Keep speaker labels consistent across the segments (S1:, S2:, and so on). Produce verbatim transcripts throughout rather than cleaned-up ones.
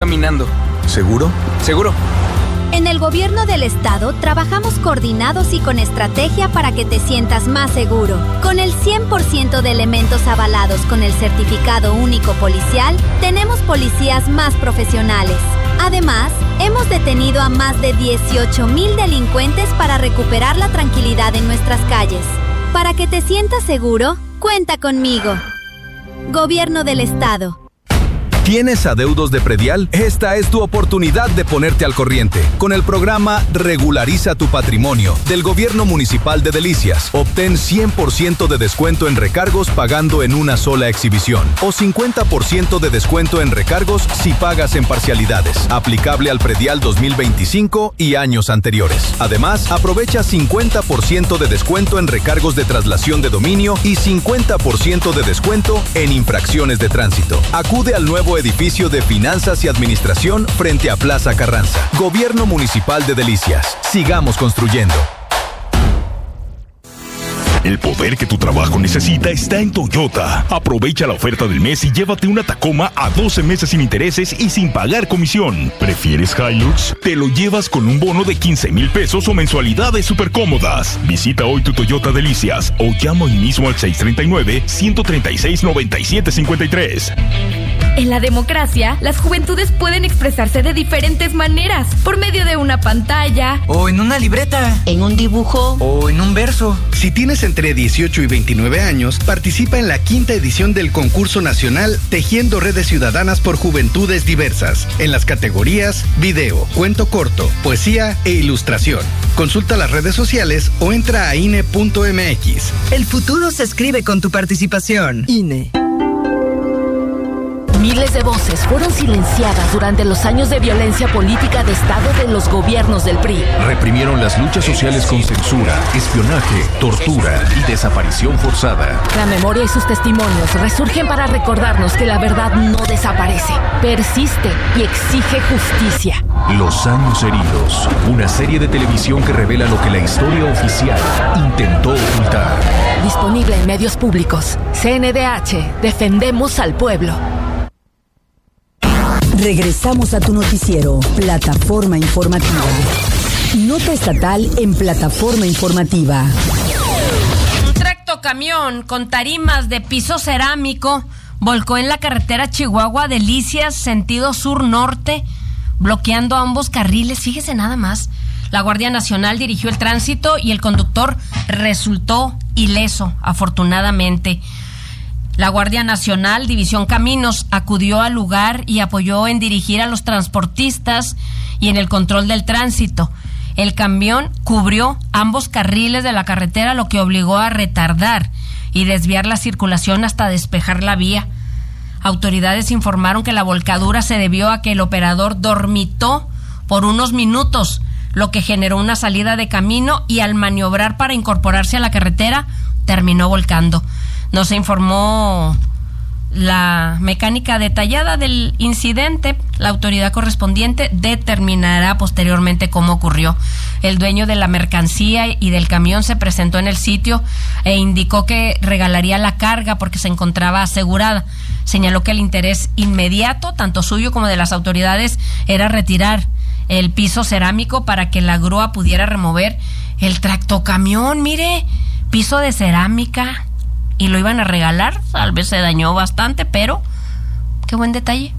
S1: caminando.
S2: ¿Seguro?
S1: Seguro.
S3: En el gobierno del estado trabajamos coordinados y con estrategia para que te sientas más seguro. Con el cien por ciento de elementos avalados con el certificado único policial, tenemos policías más profesionales. Además, hemos detenido a más de dieciocho mil delincuentes para recuperar la tranquilidad en nuestras calles. Para que te sientas seguro, cuenta conmigo. Gobierno del Estado.
S2: ¿Tienes adeudos de predial? Esta es tu oportunidad de ponerte al corriente. Con el programa Regulariza tu Patrimonio del Gobierno Municipal de Delicias, obtén cien por ciento de descuento en recargos pagando en una sola exhibición o cincuenta por ciento de descuento en recargos si pagas en parcialidades. Aplicable al predial dos mil veinticinco y años anteriores. Además, aprovecha cincuenta por ciento de descuento en recargos de traslación de dominio y cincuenta por ciento de descuento en infracciones de tránsito. Acude al nuevo edificio de Finanzas y Administración frente a Plaza Carranza. Gobierno Municipal de Delicias. Sigamos construyendo.
S4: El poder que tu trabajo necesita está en Toyota. Aprovecha la oferta del mes y llévate una Tacoma a doce meses sin intereses y sin pagar comisión. ¿Prefieres Hilux? Te lo llevas con un bono de quince mil pesos o mensualidades súper cómodas. Visita hoy tu Toyota Delicias o llama hoy mismo al seis tres nueve, uno tres seis, nueve siete cinco tres.
S5: En la democracia, las juventudes pueden expresarse de diferentes maneras, por medio de una pantalla,
S6: o en una libreta,
S7: en un dibujo,
S6: o en un verso.
S8: Si tienes entre dieciocho y veintinueve años, participa en la quinta edición del concurso nacional Tejiendo Redes Ciudadanas por Juventudes Diversas, en las categorías video, cuento corto, poesía e ilustración. Consulta las redes sociales o entra a I N E punto M X.
S9: El futuro se escribe con tu participación.
S10: I N E.
S11: Miles de voces fueron silenciadas durante los años de violencia política de Estado de los gobiernos del P R I.
S12: Reprimieron las luchas sociales con censura, espionaje, tortura y desaparición forzada.
S11: La memoria y sus testimonios resurgen para recordarnos que la verdad no desaparece, persiste y exige justicia.
S12: Los años heridos, una serie de televisión que revela lo que la historia oficial intentó ocultar.
S11: Disponible en medios públicos. C N D H, defendemos al pueblo.
S10: Regresamos a tu noticiero, Plataforma Informativa. Nota estatal en Plataforma Informativa.
S13: Un tractocamión con tarimas de piso cerámico volcó en la carretera Chihuahua-Delicias, sentido sur-norte, bloqueando ambos carriles. Fíjese nada más. La Guardia Nacional dirigió el tránsito y el conductor resultó ileso, afortunadamente. La Guardia Nacional, División Caminos, acudió al lugar y apoyó en dirigir a los transportistas y en el control del tránsito. El camión cubrió ambos carriles de la carretera, lo que obligó a retardar y desviar la circulación hasta despejar la vía. Autoridades informaron que la volcadura se debió a que el operador dormitó por unos minutos, lo que generó una salida de camino y al maniobrar para incorporarse a la carretera, terminó volcando. No se informó la mecánica detallada del incidente. La autoridad correspondiente determinará posteriormente cómo ocurrió. El dueño de la mercancía y del camión se presentó en el sitio e indicó que regalaría la carga porque se encontraba asegurada. Señaló que el interés inmediato, tanto suyo como de las autoridades, era retirar el piso cerámico para que la grúa pudiera remover el tractocamión. Mire, piso de cerámica. Y lo iban a regalar, tal vez se dañó bastante, pero qué buen detalle.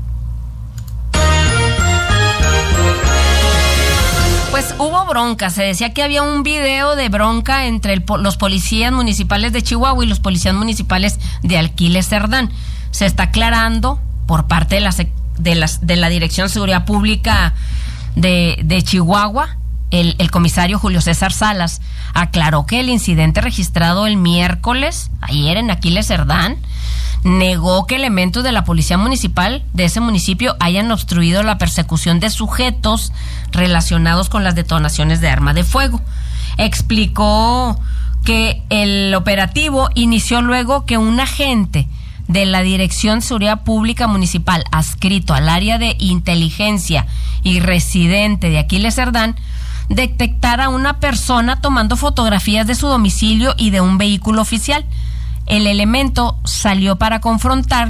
S13: Pues hubo bronca, se decía que había un video de bronca entre el, los policías municipales de Chihuahua y los policías municipales de Aquiles Cerdán. Se está aclarando por parte de la, de las, de la Dirección de Seguridad Pública de, de Chihuahua. El, el comisario Julio César Salas aclaró que el incidente registrado el miércoles, ayer en Aquiles Cerdán, negó que elementos de la policía municipal de ese municipio hayan obstruido la persecución de sujetos relacionados con las detonaciones de arma de fuego. Explicó que el operativo inició luego que un agente de la Dirección de Seguridad Pública Municipal adscrito al área de inteligencia y residente de Aquiles Cerdán detectar a una persona tomando fotografías de su domicilio y de un vehículo oficial. El elemento salió para confrontarlo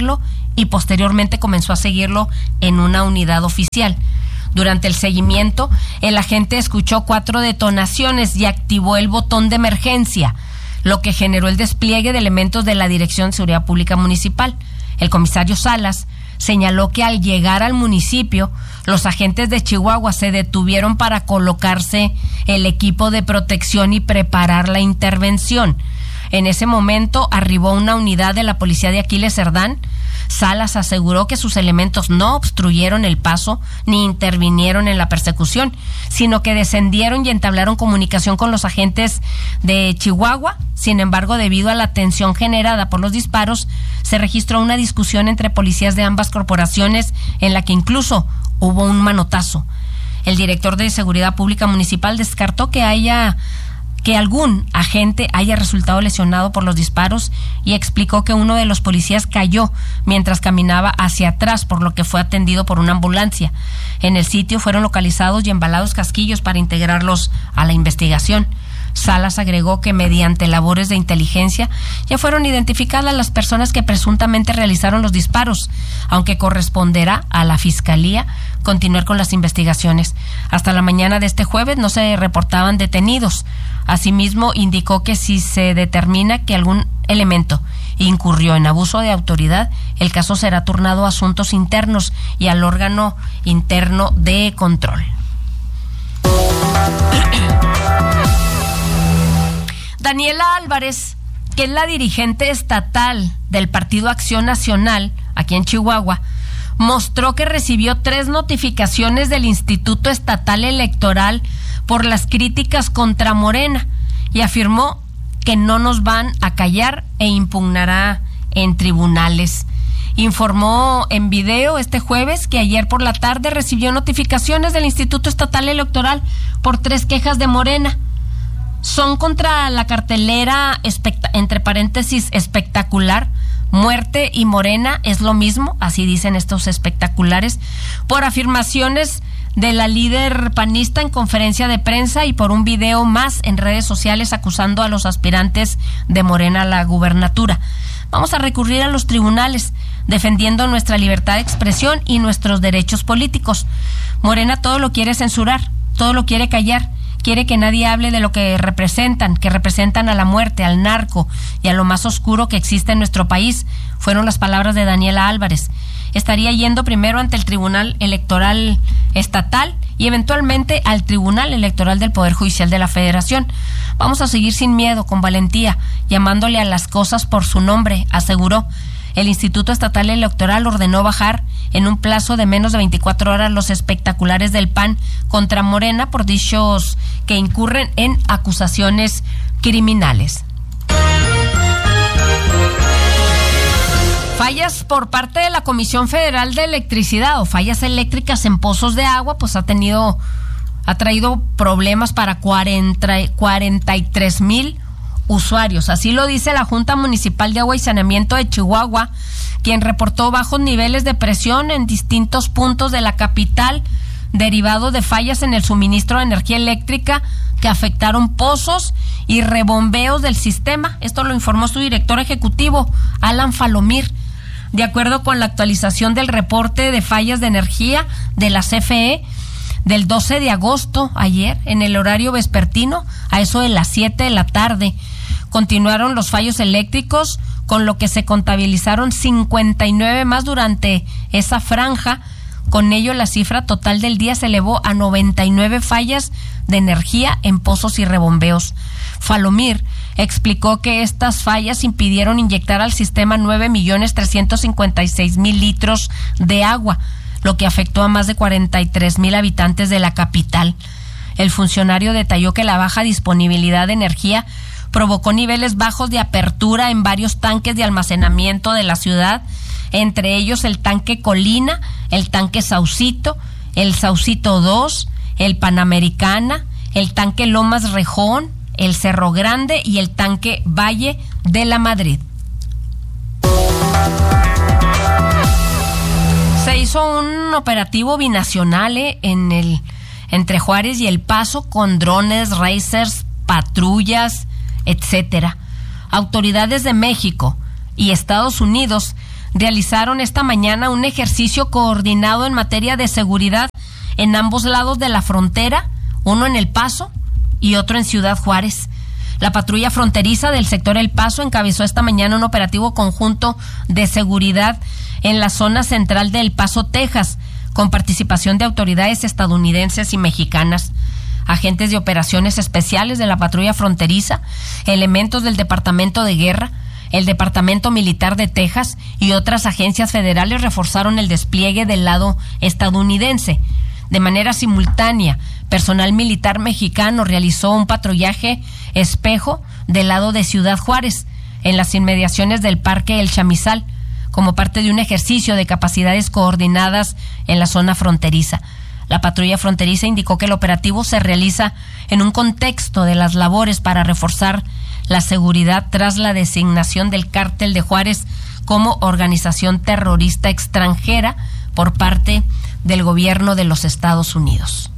S13: y posteriormente comenzó a seguirlo en una unidad oficial. Durante el seguimiento, el agente escuchó cuatro detonaciones y activó el botón de emergencia, lo que generó el despliegue de elementos de la Dirección de Seguridad Pública Municipal. El comisario Salas señaló que al llegar al municipio, los agentes de Chihuahua se detuvieron para colocarse el equipo de protección y preparar la intervención. En ese momento arribó una unidad de la policía de Aquiles Cerdán. Salas aseguró que sus elementos no obstruyeron el paso ni intervinieron en la persecución, sino que descendieron y entablaron comunicación con los agentes de Chihuahua. Sin embargo, debido a la tensión generada por los disparos, se registró una discusión entre policías de ambas corporaciones en la que incluso hubo un manotazo. El director de Seguridad Pública Municipal descartó que haya que algún agente haya resultado lesionado por los disparos y explicó que uno de los policías cayó mientras caminaba hacia atrás, por lo que fue atendido por una ambulancia. En el sitio fueron localizados y embalados casquillos para integrarlos a la investigación. Salas agregó que mediante labores de inteligencia ya fueron identificadas las personas que presuntamente realizaron los disparos, aunque corresponderá a la Fiscalía continuar con las investigaciones. Hasta la mañana de este jueves no se reportaban detenidos. Asimismo, indicó que si se determina que algún elemento incurrió en abuso de autoridad, el caso será turnado a asuntos internos y al órgano interno de control. Daniela Álvarez, que es la dirigente estatal del Partido Acción Nacional aquí en Chihuahua, mostró que recibió tres notificaciones del Instituto Estatal Electoral por las críticas contra Morena y afirmó que no nos van a callar e impugnará en tribunales. Informó en video este jueves que ayer por la tarde recibió notificaciones del Instituto Estatal Electoral por tres quejas de Morena. Son contra la cartelera, espect- entre paréntesis, espectacular, Muerte y Morena es lo mismo, así dicen estos espectaculares, por afirmaciones de la líder panista en conferencia de prensa y por un video más en redes sociales acusando a los aspirantes de Morena a la gubernatura. Vamos a recurrir a los tribunales, defendiendo nuestra libertad de expresión y nuestros derechos políticos. Morena todo lo quiere censurar, todo lo quiere callar. Quiere que nadie hable de lo que representan, que representan a la muerte, al narco y a lo más oscuro que existe en nuestro país, fueron las palabras de Daniela Álvarez. Estaría yendo primero ante el Tribunal Electoral Estatal y eventualmente al Tribunal Electoral del Poder Judicial de la Federación. Vamos a seguir sin miedo, con valentía, llamándole a las cosas por su nombre, aseguró. El Instituto Estatal Electoral ordenó bajar en un plazo de menos de veinticuatro horas los espectaculares del P A N contra Morena por dichos que incurren en acusaciones criminales. Fallas por parte de la Comisión Federal de Electricidad o fallas eléctricas en pozos de agua, pues ha tenido, ha traído problemas para cuarenta, cuarenta y tres mil usuarios. Así lo dice la Junta Municipal de Agua y Saneamiento de Chihuahua, quien reportó bajos niveles de presión en distintos puntos de la capital, derivado de fallas en el suministro de energía eléctrica que afectaron pozos y rebombeos del sistema. Esto lo informó su director ejecutivo, Alan Falomir. De acuerdo con la actualización del reporte de fallas de energía de la C F E del doce de agosto, ayer, en el horario vespertino, a eso de las siete de la tarde, continuaron los fallos eléctricos, con lo que se contabilizaron cincuenta y nueve más durante esa franja. Con ello, la cifra total del día se elevó a noventa y nueve fallas de energía en pozos y rebombeos. Falomir explicó que estas fallas impidieron inyectar al sistema nueve millones trescientos cincuenta y seis mil litros de agua, lo que afectó a más de cuarenta y tres mil habitantes de la capital. El funcionario detalló que la baja disponibilidad de energía provocó niveles bajos de apertura en varios tanques de almacenamiento de la ciudad, entre ellos el tanque Colina, el tanque Saucito, el Saucito dos, el Panamericana, el tanque Lomas Rejón, el Cerro Grande y el tanque Valle de la Madrid. Se hizo un operativo binacional eh, en el entre Juárez y El Paso con drones, racers, patrullas, etcétera. Autoridades de México y Estados Unidos realizaron esta mañana un ejercicio coordinado en materia de seguridad en ambos lados de la frontera, uno en El Paso y otro en Ciudad Juárez. La patrulla fronteriza del sector El Paso encabezó esta mañana un operativo conjunto de seguridad en la zona central de El Paso, Texas, con participación de autoridades estadounidenses y mexicanas, agentes de operaciones especiales de la patrulla fronteriza, elementos del Departamento de Guerra, el Departamento Militar de Texas y otras agencias federales reforzaron el despliegue del lado estadounidense. De manera simultánea, personal militar mexicano realizó un patrullaje espejo del lado de Ciudad Juárez, en las inmediaciones del Parque El Chamizal, como parte de un ejercicio de capacidades coordinadas en la zona fronteriza. La patrulla fronteriza indicó que el operativo se realiza en un contexto de las labores para reforzar la seguridad tras la designación del Cártel de Juárez como organización terrorista extranjera por parte del gobierno de los Estados Unidos.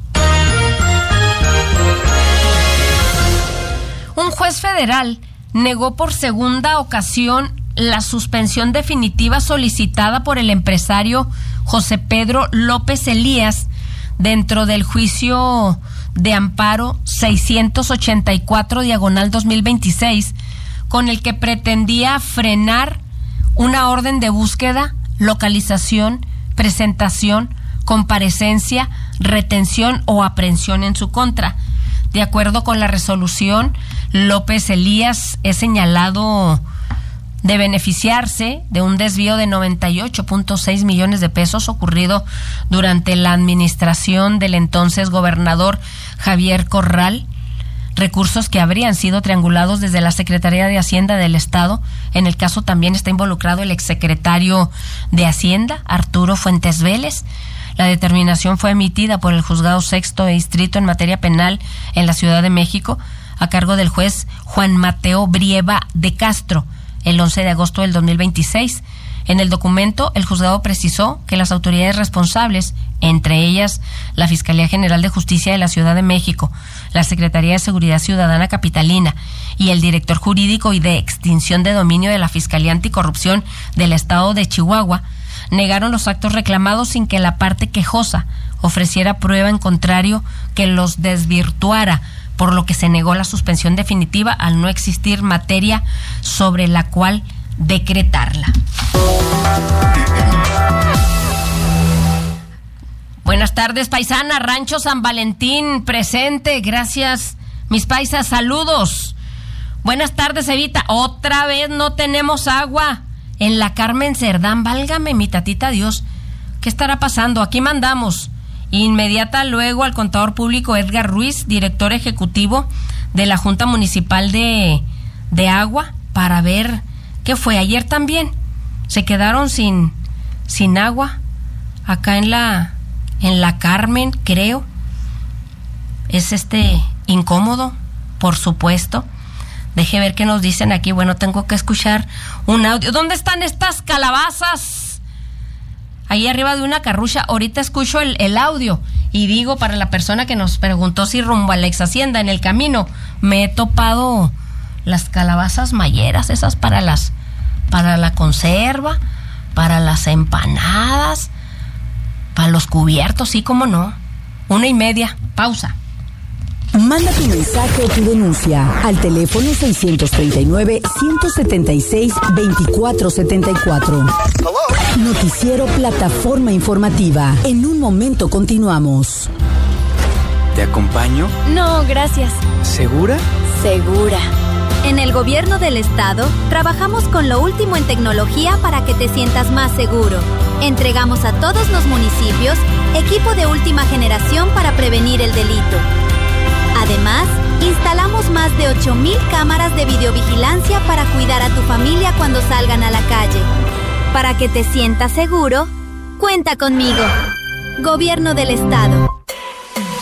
S13: Un juez federal negó por segunda ocasión la suspensión definitiva solicitada por el empresario José Pedro López Elías dentro del juicio de amparo seiscientos ochenta y cuatro diagonal dos mil veintiséis, con el que pretendía frenar una orden de búsqueda, localización, presentación, comparecencia, retención o aprehensión en su contra. De acuerdo con la resolución, López Elías es señalado de beneficiarse de un desvío de noventa y ocho punto seis millones de pesos ocurrido durante la administración del entonces gobernador Javier Corral, recursos que habrían sido triangulados desde la Secretaría de Hacienda del Estado. En el caso también está involucrado el exsecretario de Hacienda, Arturo Fuentes Vélez. La determinación fue emitida por el Juzgado Sexto de Distrito en materia penal en la Ciudad de México, a cargo del juez Juan Mateo Brieva de Castro, el once de agosto del dos mil veintiséis. En el documento, el juzgado precisó que las autoridades responsables, entre ellas la Fiscalía General de Justicia de la Ciudad de México, la Secretaría de Seguridad Ciudadana Capitalina y el director jurídico y de extinción de dominio de la Fiscalía Anticorrupción del Estado de Chihuahua, negaron los actos reclamados sin que la parte quejosa ofreciera prueba en contrario que los desvirtuara, por lo que se negó la suspensión definitiva al no existir materia sobre la cual decretarla. Buenas tardes, paisana. Rancho San Valentín presente. Gracias, mis paisas. Saludos. Buenas tardes, Evita. Otra vez no tenemos agua en la Carmen Cerdán. Válgame mi tatita Dios. ¿Qué estará pasando? Aquí mandamos inmediata luego al contador público Edgar Ruiz, director ejecutivo de la Junta Municipal de, de Agua, para ver qué fue. Ayer también se quedaron sin, sin agua acá en la, en la Carmen, creo. Es este incómodo, por supuesto. Deje ver qué nos dicen aquí. Bueno, tengo que escuchar un audio. ¿Dónde están estas calabazas? Ahí arriba de una carrucha. Ahorita escucho el, el audio y digo, para la persona que nos preguntó si rumbo a la ex hacienda en el camino me he topado las calabazas mayeras, esas para las para la conserva, para las empanadas, para los cubiertos, sí, cómo no. Una y media, pausa.
S10: Manda tu mensaje o tu denuncia al teléfono seiscientos treinta y nueve, ciento setenta y seis, veinticuatro setenta y cuatro. Noticiero Plataforma Informativa. En un momento continuamos.
S6: ¿Te acompaño?
S3: No, gracias.
S6: ¿Segura?
S3: Segura. En el gobierno del estado, trabajamos con lo último en tecnología para que te sientas más seguro. Entregamos a todos los municipios equipo de última generación para prevenir el delito. Además, instalamos más de ocho mil cámaras de videovigilancia para cuidar a tu familia cuando salgan a la calle. Para que te sientas seguro, cuenta conmigo. Gobierno del Estado.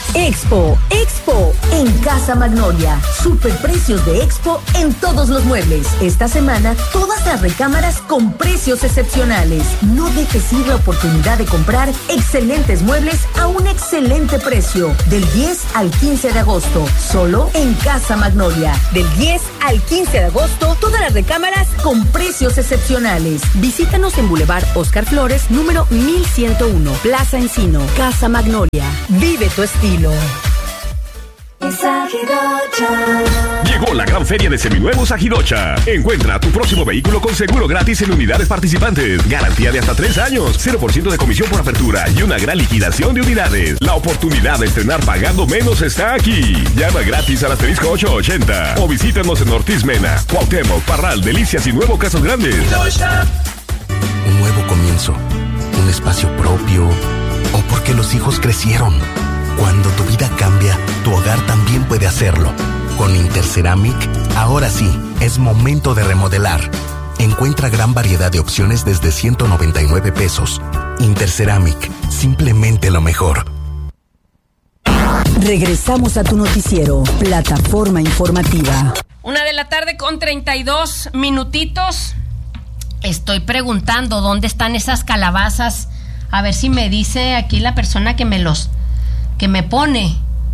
S10: Expo, Expo en Casa Magnolia. Superprecios de Expo en todos los muebles. Esta semana, todas las recámaras con precios excepcionales. No dejes ir la oportunidad de comprar excelentes muebles a un excelente precio. Del diez al quince de agosto, solo en Casa Magnolia. Del diez al quince de agosto, todas las recámaras con precios excepcionales. Visítanos en Boulevard Oscar Flores, número mil ciento uno, Plaza Encino. Casa Magnolia. Vive tu estilo.
S1: Llegó la gran feria de seminuevos a Jidocha. Encuentra tu próximo vehículo con seguro gratis en unidades participantes. Garantía de hasta tres años, cero por ciento de comisión por apertura y una gran liquidación de unidades. La oportunidad de estrenar pagando menos está aquí. Llama gratis al asterisco ochocientos ochenta o visítanos en Ortiz Mena, Cuauhtémoc, Parral, Delicias y Nuevo Casas Grandes.
S7: Un nuevo comienzo, un espacio propio o porque los hijos crecieron. Cuando tu vida cambia, tu hogar también puede hacerlo. Con Interceramic, ahora sí, es momento de remodelar. Encuentra gran variedad de opciones desde ciento noventa y nueve pesos. Interceramic, simplemente lo mejor.
S10: Regresamos a tu noticiero, Plataforma Informativa.
S13: Una de la tarde con treinta y dos minutitos. Estoy preguntando dónde están esas calabazas. A ver si me dice aquí la persona que me los... que me pone,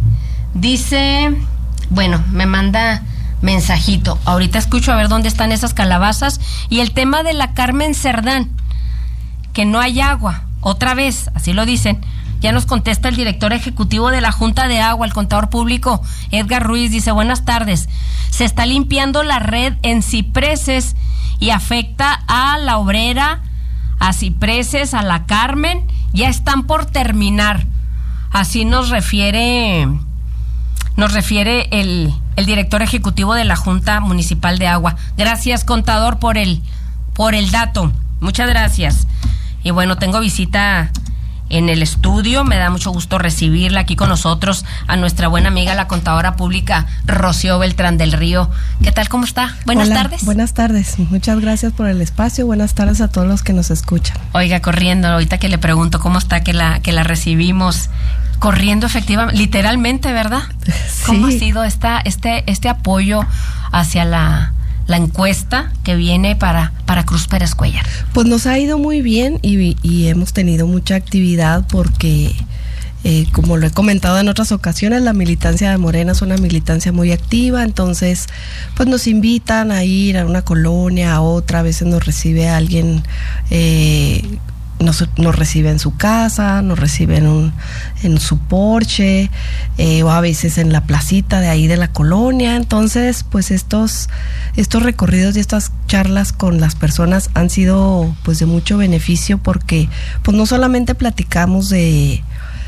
S13: dice, bueno, me manda mensajito, ahorita escucho a ver dónde están esas calabazas. Y el tema de la Carmen Cerdán, que no hay agua, otra vez, así lo dicen, ya nos contesta el director ejecutivo de la Junta de Agua, el contador público Edgar Ruiz, dice, buenas tardes, se está limpiando la red en Cipreses y afecta a La Obrera, a Cipreses, a la Carmen, ya están por terminar. Así nos refiere nos refiere el, el director ejecutivo de la Junta Municipal de Agua. Gracias, contador, por el por el dato. Muchas gracias. Y bueno, tengo visita en el estudio. Me da mucho gusto recibirla aquí con nosotros a nuestra buena amiga, la contadora pública Rocío Beltrán del Río. ¿Qué tal? ¿Cómo está? Buenas
S14: Hola,
S13: tardes.
S14: Buenas tardes. Muchas gracias por el espacio. Buenas tardes a todos los que nos escuchan.
S13: Oiga, corriendo, ahorita que le pregunto cómo está, que la que la recibimos. Corriendo efectivamente, literalmente, ¿verdad? Sí. ¿Cómo ha sido esta, este, este apoyo hacia la, la encuesta que viene para, para Cruz Pérez Cuéllar?
S14: Pues nos ha ido muy bien y, y hemos tenido mucha actividad porque, eh, como lo he comentado en otras ocasiones, la militancia de Morena es una militancia muy activa, entonces pues nos invitan a ir a una colonia, a otra, a veces nos recibe alguien... Eh, Nos, nos recibe en su casa, nos recibe en, un, en su porche, eh, o a veces en la placita de ahí de la colonia. Entonces, pues estos, estos recorridos y estas charlas con las personas han sido pues de mucho beneficio porque pues no solamente platicamos de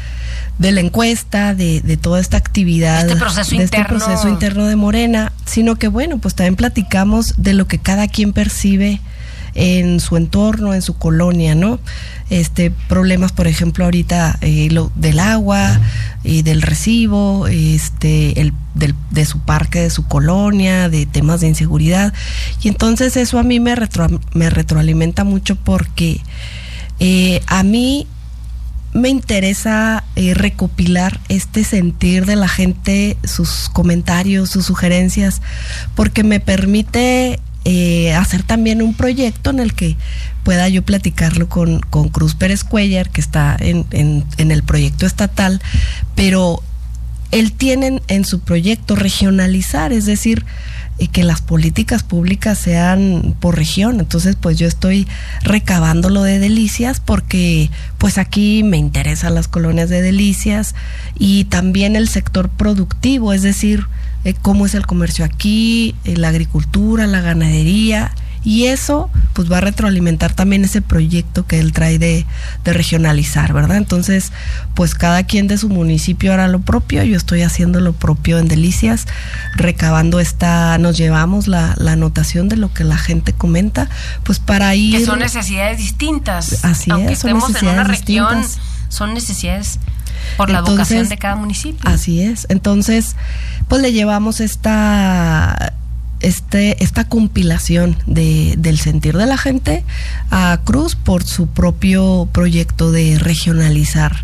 S14: de la encuesta, de, de toda esta actividad,
S13: este proceso
S14: de
S13: interno.
S14: este proceso interno de Morena, sino que bueno, pues también platicamos de lo que cada quien percibe en su entorno, en su colonia, ¿no? Este, problemas, por ejemplo, ahorita eh, lo, del agua y del recibo, este, el, del, de su parque, de su colonia, de temas de inseguridad. Y entonces eso a mí me, retro, me retroalimenta mucho porque eh, a mí me interesa eh, recopilar este sentir de la gente, sus comentarios, sus sugerencias, porque me permite Eh, hacer también un proyecto en el que pueda yo platicarlo con, con Cruz Pérez Cuéllar, que está en, en, en el proyecto estatal, pero él tiene en su proyecto regionalizar, es decir, eh, que las políticas públicas sean por región. Entonces pues yo estoy recabando lo de Delicias porque pues aquí me interesan las colonias de Delicias y también el sector productivo, es decir, Eh, cómo es el comercio aquí, eh, la agricultura, la ganadería, y eso pues va a retroalimentar también ese proyecto que él trae de, de regionalizar, ¿verdad? Entonces pues cada quien de su municipio hará lo propio, yo estoy haciendo lo propio en Delicias, recabando esta, nos llevamos la, la anotación de lo que la gente comenta, pues para ir...
S13: Que son necesidades distintas,
S14: así
S13: aunque
S14: es, son
S13: estemos en una región,
S14: distintas.
S13: Son necesidades por la
S14: Entonces,
S13: vocación de cada municipio.
S14: Así es. Entonces, pues le llevamos esta este esta compilación de del sentir de la gente a Cruz por su propio proyecto de regionalizar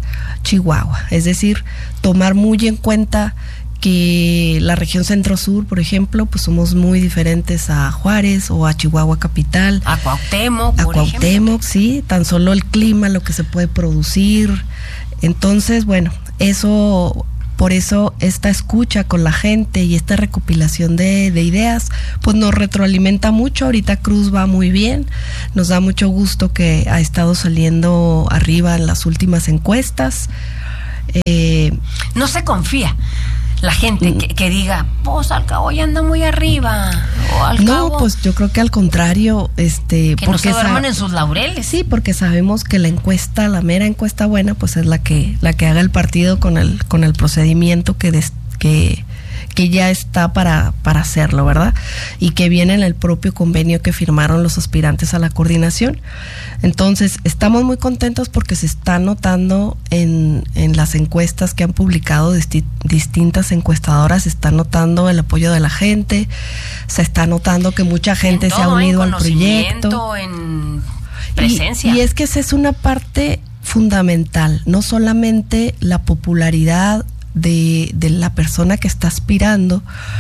S14: Chihuahua, es decir, tomar muy en cuenta que la región centro-sur, por ejemplo, pues somos muy diferentes a Juárez o a Chihuahua capital.
S13: A Cuauhtémoc,
S14: A
S13: por
S14: Cuauhtémoc, sí, tan solo el clima, lo que se puede producir. Entonces, bueno, eso, por eso esta escucha con la gente y esta recopilación de, de ideas, pues nos retroalimenta mucho. Ahorita Cruz va muy bien, nos da mucho gusto que ha estado saliendo arriba en las últimas encuestas. Eh,
S13: no se confía la gente que, que diga, pues al cabo ya anda muy arriba, o al
S14: no,
S13: cabo,
S14: pues yo creo que al contrario, este,
S13: que
S14: porque
S13: no se duerman
S14: sa-
S13: en sus laureles.
S14: Sí, porque sabemos que la encuesta, la mera encuesta buena, pues es la que la que haga el partido con el con el procedimiento que des, que que ya está para, para hacerlo, ¿verdad? Y que viene en el propio convenio que firmaron los aspirantes a la coordinación. Entonces, estamos muy contentos porque se está notando en, en las encuestas que han publicado disti- distintas encuestadoras, se está notando el apoyo de la gente, se está notando que mucha gente se ha unido al proyecto.
S13: En presencia.
S14: Y, y es que esa es una parte fundamental, no solamente la popularidad de, de la persona que está aspirando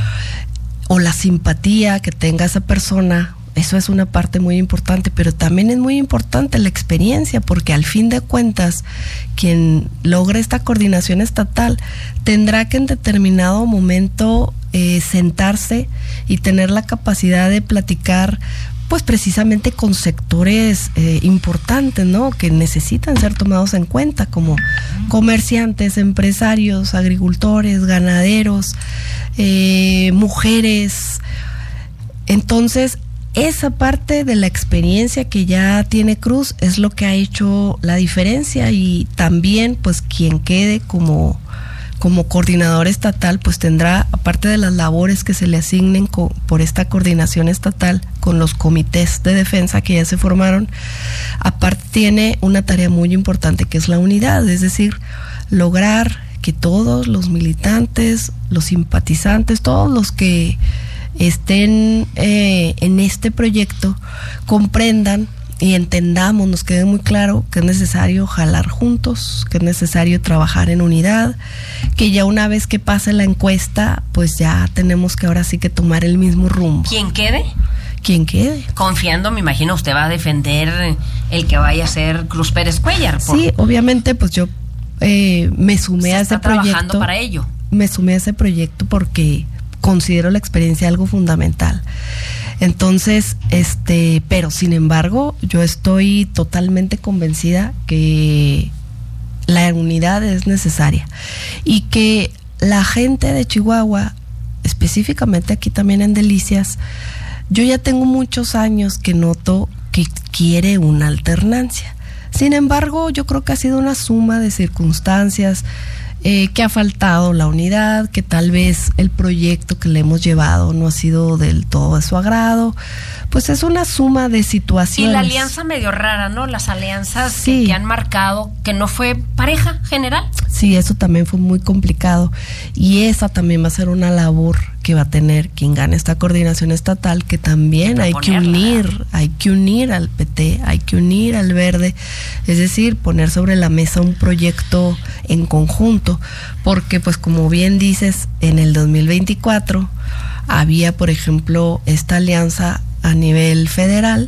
S14: o la simpatía que tenga esa persona, eso es una parte muy importante, pero también es muy importante la experiencia, porque al fin de cuentas quien logre esta coordinación estatal tendrá que en determinado momento eh, sentarse y tener la capacidad de platicar pues precisamente con sectores eh, importantes, ¿no? Que necesitan ser tomados en cuenta, como comerciantes, empresarios, agricultores, ganaderos, eh, mujeres. Entonces, esa parte de la experiencia que ya tiene Cruz es lo que ha hecho la diferencia, y también pues quien quede como como coordinador estatal, pues tendrá, aparte de las labores que se le asignen co- por esta coordinación estatal con los comités de defensa que ya se formaron, aparte tiene una tarea muy importante que es la unidad, es decir, lograr que todos los militantes, los simpatizantes, todos los que estén eh, en este proyecto comprendan y entendamos, nos quede muy claro que es necesario jalar juntos, que es necesario trabajar en unidad, que ya una vez que pase la encuesta, pues ya tenemos que ahora sí que tomar el mismo rumbo.
S13: ¿Quién quede?
S14: ¿Quién quede?
S13: Confiando, me imagino, usted va a defender el que vaya a ser Cruz Pérez Cuellar. Por...
S14: Sí, obviamente, pues yo eh, me sumé
S13: Se
S14: a ese
S13: está
S14: proyecto.
S13: trabajando para ello.
S14: Me sumé a ese proyecto porque considero la experiencia algo fundamental. Entonces, este, pero sin embargo, yo estoy totalmente convencida que la unidad es necesaria y que la gente de Chihuahua, específicamente aquí también en Delicias, yo ya tengo muchos años que noto que quiere una alternancia. Sin embargo, yo creo que ha sido una suma de circunstancias, Eh, que ha faltado la unidad, que tal vez el proyecto que le hemos llevado no ha sido del todo de su agrado, pues es una suma de situaciones.
S13: Y la alianza medio rara, ¿no? Las alianzas
S14: Sí.
S13: que, que han marcado, que no fue pareja general.
S14: Sí, eso también fue muy complicado, y esa también va a ser una labor que va a tener quien gane esta coordinación estatal, que también hay que unir, hay que unir al P T, hay que unir al Verde, es decir, poner sobre la mesa un proyecto en conjunto, porque pues como bien dices, en el dos mil veinticuatro había, por ejemplo, esta alianza a nivel federal,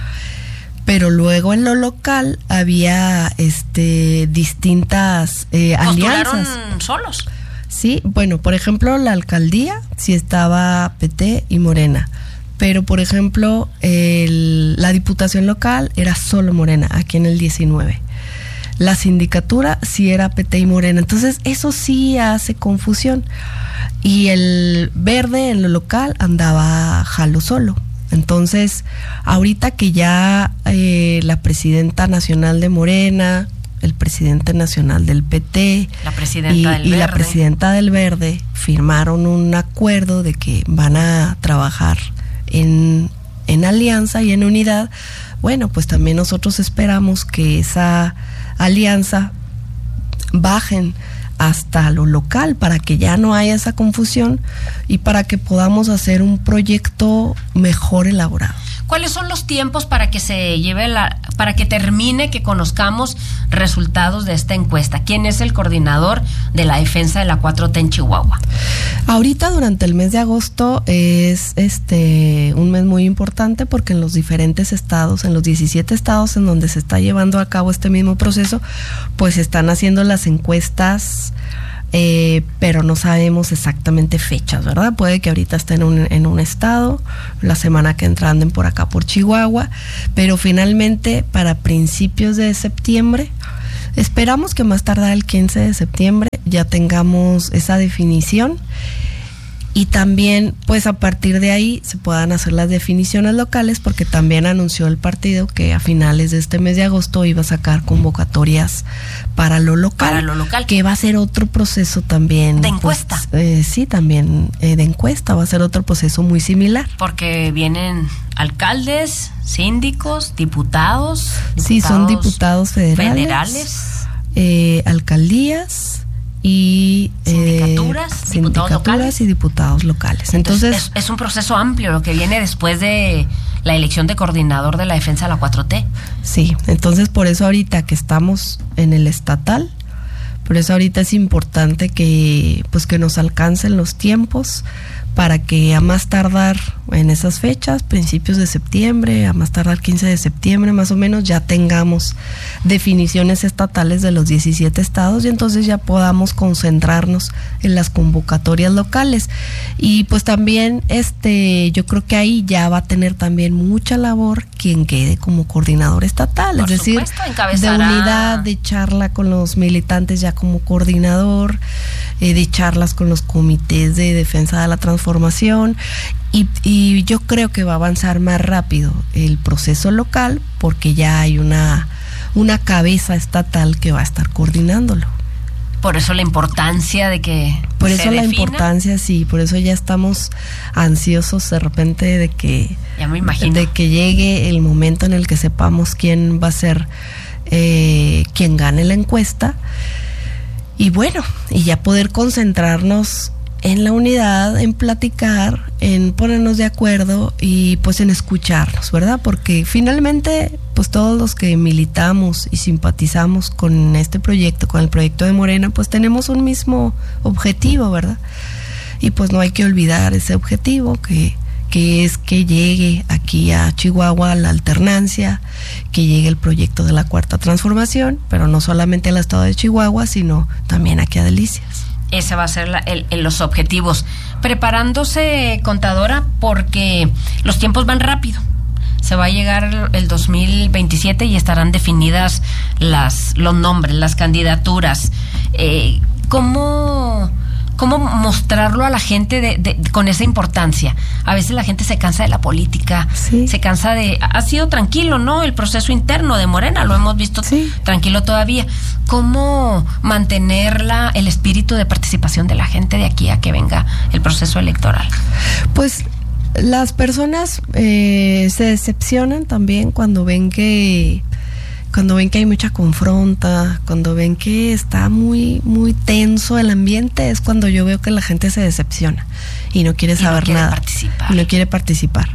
S14: pero luego en lo local había este distintas eh, alianzas.
S13: Postularon solos.
S14: Sí, bueno, por ejemplo, la alcaldía sí estaba P T y Morena, pero por ejemplo, el, la diputación local era solo Morena, aquí en el diecinueve. La sindicatura sí era P T y Morena, entonces eso sí hace confusión. Y el Verde en lo local andaba jalo solo. Entonces, ahorita que ya eh, la presidenta nacional de Morena, el presidente nacional del P T
S13: la presidenta
S14: y,
S13: del
S14: y
S13: Verde.
S14: la presidenta del Verde firmaron un acuerdo de que van a trabajar en, en alianza y en unidad. Bueno, pues también nosotros esperamos que esa alianza bajen hasta lo local para que ya no haya esa confusión y para que podamos hacer un proyecto mejor elaborado.
S13: ¿Cuáles son los tiempos para que se lleve la, para que termine, que conozcamos resultados de esta encuesta? ¿Quién es el coordinador de la defensa de la cuatro T en Chihuahua?
S14: Ahorita durante el mes de agosto es este un mes muy importante porque en los diferentes estados, en los diecisiete estados en donde se está llevando a cabo este mismo proceso, pues están haciendo las encuestas. Eh, pero no sabemos exactamente fechas, ¿verdad? Puede que ahorita estén en un, en un estado, la semana que entra anden por acá por Chihuahua, pero finalmente para principios de septiembre, esperamos que más tardar el quince de septiembre ya tengamos esa definición. Y también, pues a partir de ahí se puedan hacer las definiciones locales, porque también anunció el partido que a finales de este mes de agosto iba a sacar convocatorias para lo local.
S13: Para lo local.
S14: Que va a ser otro proceso también.
S13: ¿De encuesta?
S14: Pues, eh, sí, también eh, de encuesta, va a ser otro proceso muy similar.
S13: Porque vienen alcaldes, síndicos, diputados. diputados
S14: sí, son diputados federales.
S13: Federales.
S14: Eh, alcaldías. Y
S13: sindicaturas,
S14: eh,
S13: diputados locales
S14: y diputados locales. Entonces,
S13: Entonces es, es un proceso amplio lo que viene después de la elección de coordinador de la defensa de la cuatro T.
S14: Sí, entonces por eso ahorita que estamos en el estatal, por eso ahorita es importante que pues que nos alcancen los tiempos para que a más tardar en esas fechas, principios de septiembre, a más tardar quince de septiembre más o menos, ya tengamos definiciones estatales de los diecisiete estados y entonces ya podamos concentrarnos en las convocatorias locales. Y pues también este yo creo que ahí ya va a tener también mucha labor quien quede como coordinador estatal,
S13: Por
S14: es decir,
S13: supuesto,
S14: de unidad, de charla con los militantes ya como coordinador, eh, de charlas con los comités de defensa de la transformación. Y, y yo creo que va a avanzar más rápido el proceso local porque ya hay una, una cabeza estatal que va a estar coordinándolo.
S13: Por eso la importancia de que
S14: Por
S13: se
S14: eso la
S13: defina.
S14: importancia, sí, por eso ya estamos ansiosos de repente de que,
S13: ya me imagino.
S14: de que llegue el momento en el que sepamos quién va a ser eh, quien gane la encuesta. Y bueno, y ya poder concentrarnos en la unidad, en platicar, en ponernos de acuerdo y pues en escucharnos, ¿verdad? Porque finalmente pues todos los que militamos y simpatizamos con este proyecto, con el proyecto de Morena, pues tenemos un mismo objetivo, ¿verdad? Y pues no hay que olvidar ese objetivo que, que es que llegue aquí a Chihuahua la alternancia, que llegue el proyecto de la Cuarta Transformación, pero no solamente al estado de Chihuahua, sino también aquí a Delicias.
S13: Ese va a ser la, el, el, los objetivos. Preparándose, contadora, porque los tiempos van rápido. Se va a llegar el, el dos mil veintisiete y estarán definidas las los nombres, las candidaturas. Eh, ¿Cómo... ¿Cómo mostrarlo a la gente de, de, con esa importancia? A veces la gente se cansa de la política, sí. se cansa de... Ha sido tranquilo, ¿no? El proceso interno de Morena, lo hemos visto sí. tranquilo todavía. ¿Cómo mantenerla, el espíritu de participación de la gente de aquí a que venga el proceso electoral?
S14: Pues las personas eh, se decepcionan también cuando ven que... cuando ven que hay mucha confronta, cuando ven que está muy muy tenso el ambiente, es cuando yo veo que la gente se decepciona y no quiere saber
S13: y no quiere
S14: nada
S13: participar.
S14: y no quiere participar.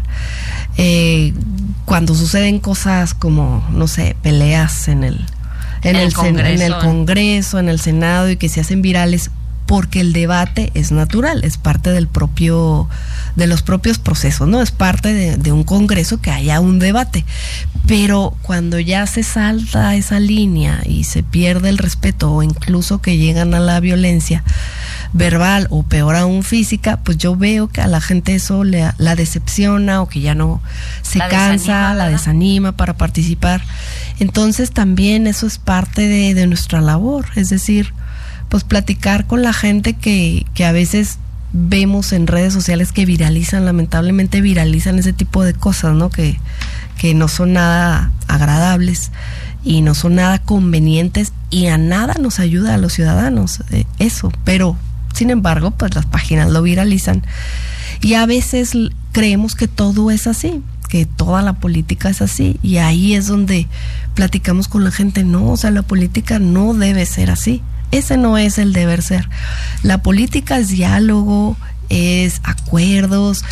S14: Eh, cuando suceden cosas como, no sé, peleas en el en, en, el, el en el Congreso, en el Senado y que se hacen virales, porque el debate es natural, es parte del propio de los propios procesos, ¿no? Es parte de, de un congreso que haya un debate. Pero cuando ya se salta esa línea y se pierde el respeto o incluso que llegan a la violencia verbal o peor aún física, pues yo veo que a la gente eso le, la decepciona o que ya no se la cansa, desanima, la desanima para participar. Entonces también eso es parte de, de nuestra labor, es decir, pues platicar con la gente que, que a veces vemos en redes sociales que viralizan, lamentablemente viralizan ese tipo de cosas, ¿no? Que, que no son nada agradables y no son nada convenientes y a nada nos ayuda a los ciudadanos, eh, eso, pero sin embargo, pues las páginas lo viralizan y a veces creemos que todo es así, que toda la política es así y ahí es donde platicamos con la gente, no, o sea, la política no debe ser así. Ese no es el deber ser. La política es diálogo, es acuerdos,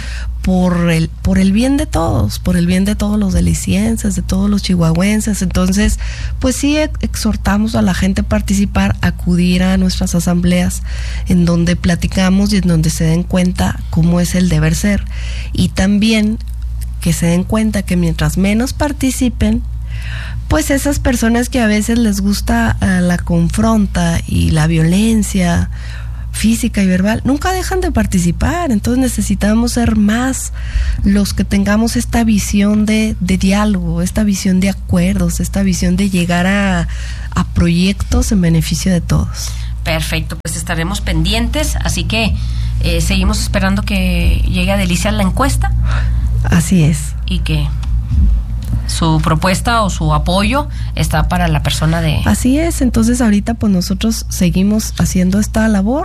S14: por el, por el bien de todos, por el bien de todos los delicienses, de todos los chihuahuenses. Entonces, pues sí exhortamos a la gente a participar, acudir a nuestras asambleas en donde platicamos y en donde se den cuenta cómo es el deber ser. Y también que se den cuenta que mientras menos participen, pues esas personas que a veces les gusta uh, la confronta y la violencia física y verbal, nunca dejan de participar. Entonces necesitamos ser más los que tengamos esta visión de, de diálogo, esta visión de acuerdos, esta visión de llegar a, a proyectos en beneficio de todos.
S13: Perfecto, pues estaremos pendientes, así que eh, seguimos esperando que llegue a Delicias la encuesta.
S14: Así es.
S13: Y que su propuesta o su apoyo está para la persona de...
S14: Así es, entonces ahorita pues nosotros seguimos haciendo esta labor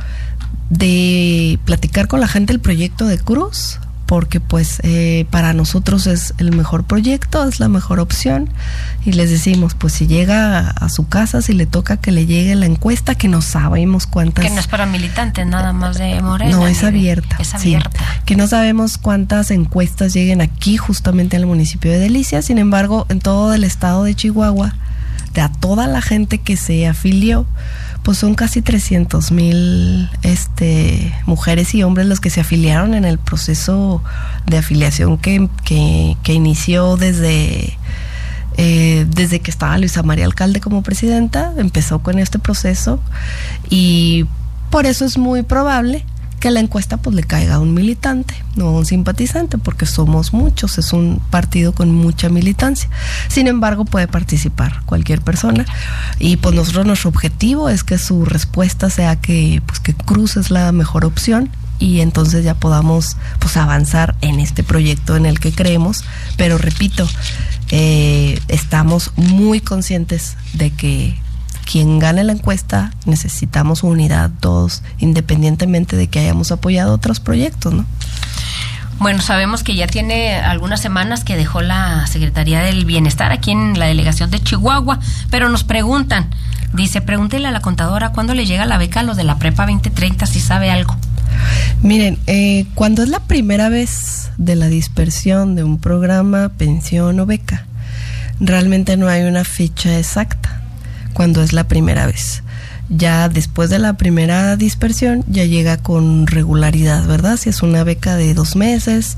S14: de platicar con la gente el proyecto de Cruz, porque pues eh, para nosotros es el mejor proyecto, es la mejor opción, y les decimos, pues si llega a, a su casa, si le toca que le llegue la encuesta, que no sabemos cuántas...
S13: Que no es para militantes, nada más de Morena.
S14: No, es abierta.
S13: Es abierta.
S14: Sí, que no sabemos cuántas encuestas lleguen aquí justamente al municipio de Delicias. Sin embargo, en todo el estado de Chihuahua, de a toda la gente que se afilió, pues son casi trescientos mil este, mujeres y hombres los que se afiliaron en el proceso de afiliación que, que, que inició desde, eh, desde que estaba Luisa María Alcalde como presidenta. Empezó con este proceso y por eso es muy probable que la encuesta pues le caiga a un militante, no a un simpatizante, porque somos muchos, es un partido con mucha militancia. Sin embargo, puede participar cualquier persona y pues nosotros, nuestro objetivo es que su respuesta sea que pues que Cruz es la mejor opción y entonces ya podamos pues avanzar en este proyecto en el que creemos. Pero repito, eh, estamos muy conscientes de que quien gane la encuesta, necesitamos unidad todos, independientemente de que hayamos apoyado otros proyectos, ¿no?
S13: Bueno, sabemos que ya tiene algunas semanas que dejó la Secretaría del Bienestar aquí en la delegación de Chihuahua, pero nos preguntan, dice, pregúntele a la contadora cuándo le llega la beca a lo de la Prepa veinte treinta, si sabe algo.
S14: Miren, eh, cuando es la primera vez de la dispersión de un programa, pensión o beca, realmente no hay una fecha exacta. Cuando es la primera vez, ya después de la primera dispersión ya llega con regularidad, ¿verdad? Si es una beca de dos meses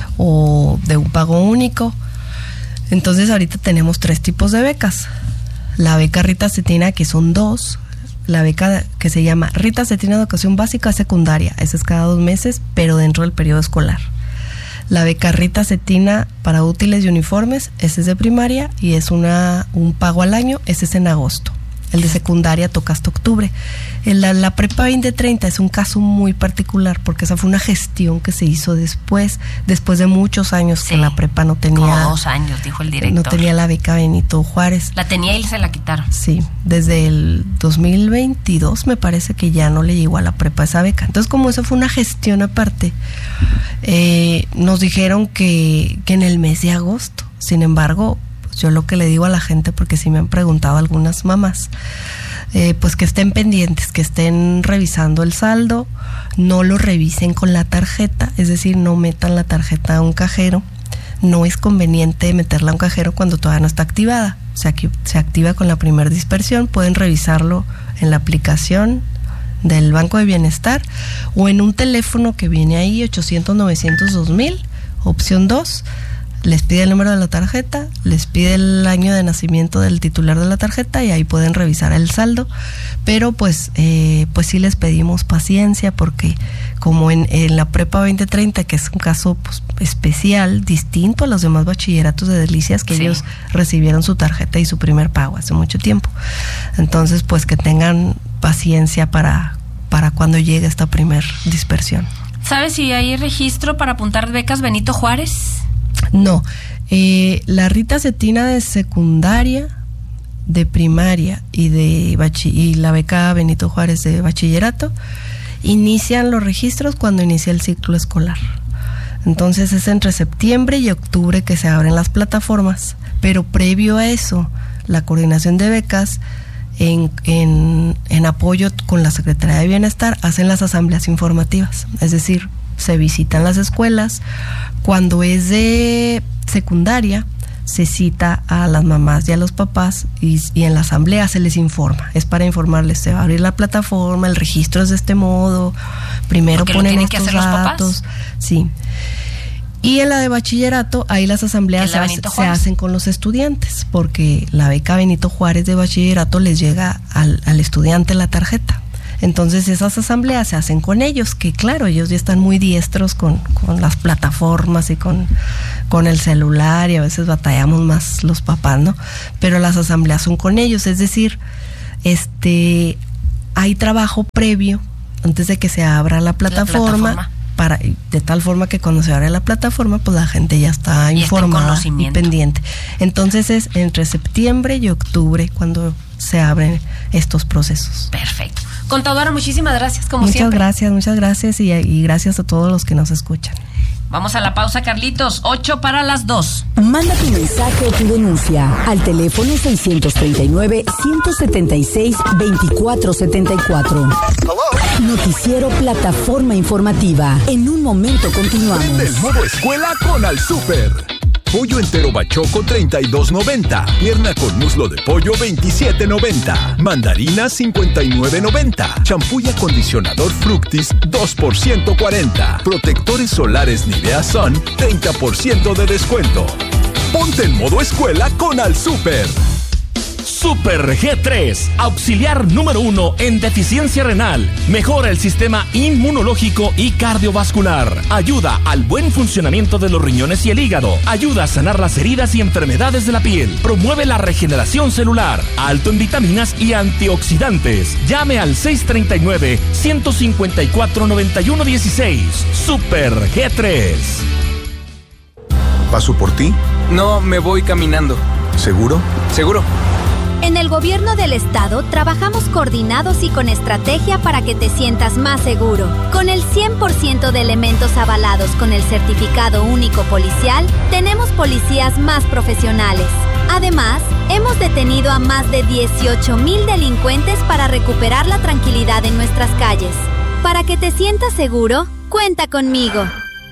S14: o de un pago único. Entonces ahorita tenemos tres tipos de becas. La beca Rita Cetina, que son dos, la beca que se llama Rita Cetina Educación Básica Secundaria, esa es cada dos meses, pero dentro del periodo escolar. La beca Rita Cetina para útiles y uniformes, ese es de primaria y es una un pago al año, ese es en agosto. El de secundaria toca hasta octubre. La, la Prepa veinte treinta es un caso muy particular porque esa fue una gestión que se hizo después, después de muchos años sí, que la prepa no tenía...
S13: Como dos años, dijo el director.
S14: No tenía la beca Benito Juárez.
S13: La tenía y se la quitaron.
S14: Sí, desde el dos mil veintidós me parece que ya no le llegó a la prepa esa beca. Entonces, como esa fue una gestión aparte, eh, nos dijeron que, que en el mes de agosto. Sin embargo, yo lo que le digo a la gente, porque sí me han preguntado algunas mamás, eh, pues que estén pendientes, que estén revisando el saldo, no lo revisen con la tarjeta, es decir, no metan la tarjeta a un cajero. No es conveniente meterla a un cajero cuando todavía no está activada. O sea, que se activa con la primera dispersión. Pueden revisarlo en la aplicación del Banco de Bienestar o en un teléfono que viene ahí, ochocientos novecientos dos mil, opción dos. Les pide el número de la tarjeta, les pide el año de nacimiento del titular de la tarjeta y ahí pueden revisar el saldo. Pero pues eh, pues sí les pedimos paciencia porque como en, en la Prepa veinte treinta, que es un caso pues, especial, distinto a los demás bachilleratos de Delicias, que sí, ellos recibieron su tarjeta y su primer pago hace mucho tiempo. Entonces pues que tengan paciencia para, para cuando llegue esta primer dispersión.
S13: ¿Sabes si hay registro para apuntar becas Benito Juárez?
S14: No, eh, la Rita Cetina de secundaria, de primaria y de bachi- y la beca Benito Juárez de bachillerato inician los registros cuando inicia el ciclo escolar. Entonces es entre septiembre y octubre que se abren las plataformas, pero previo a eso, la coordinación de becas en, en, en apoyo con la Secretaría de Bienestar hacen las asambleas informativas, es decir, se visitan las escuelas. Cuando es de secundaria, se cita a las mamás y a los papás y, y en la asamblea se les informa. Es para informarles, se va a abrir la plataforma, el registro es de este modo, primero
S13: Porque
S14: ponen
S13: lo tienen
S14: estos
S13: que hacer los
S14: datos.
S13: papás.
S14: Sí. Y en la de bachillerato, ahí las asambleas se, hace, se hacen con los estudiantes, porque la beca Benito Juárez de bachillerato les llega al, al estudiante la tarjeta. Entonces esas asambleas se hacen con ellos, que claro, ellos ya están muy diestros con, con las plataformas y con, con el celular, y a veces batallamos más los papás, ¿no? Pero las asambleas son con ellos, es decir, este hay trabajo previo antes de que se abra la plataforma, la plataforma. Para, de tal forma que cuando se abre la plataforma, pues la gente ya está y informada y pendiente. Entonces es entre septiembre y octubre cuando se abren estos procesos.
S13: Perfecto. Contadora, muchísimas gracias, como
S14: muchas
S13: siempre.
S14: Muchas gracias, muchas gracias y, y gracias a todos los que nos escuchan.
S13: Vamos a la pausa, Carlitos. Ocho para las dos.
S10: Manda tu mensaje o tu denuncia al teléfono seiscientos treinta y nueve, ciento setenta y seis, veinticuatro setenta y cuatro. Noticiero Plataforma Informativa. En un momento continuamos.
S2: Prende el modo escuela con Al Super. Pollo entero bachoco treinta y dos noventa. Pierna con muslo de pollo veintisiete noventa. Mandarina cincuenta y nueve noventa. Champú y acondicionador Fructis dos por ciento cuarenta. Protectores solares Nivea Sun treinta por ciento de descuento. Ponte en modo escuela con Al Super.
S15: Super G tres, auxiliar número uno en deficiencia renal. Mejora el sistema inmunológico y cardiovascular. Ayuda al buen funcionamiento de los riñones y el hígado. Ayuda a sanar las heridas y enfermedades de la piel. Promueve la regeneración celular. Alto en vitaminas y antioxidantes. Llame al seis treinta y nueve, ciento cincuenta y cuatro, noventa y uno dieciséis. Super G tres.
S2: ¿Paso por ti?
S6: No, me voy caminando.
S2: ¿Seguro?
S6: Seguro.
S3: En el gobierno del estado trabajamos coordinados y con estrategia para que te sientas más seguro. Con el cien por ciento de elementos avalados con el certificado único policial, tenemos policías más profesionales. Además, hemos detenido a más de dieciocho mil delincuentes para recuperar la tranquilidad en nuestras calles. Para que te sientas seguro, cuenta conmigo.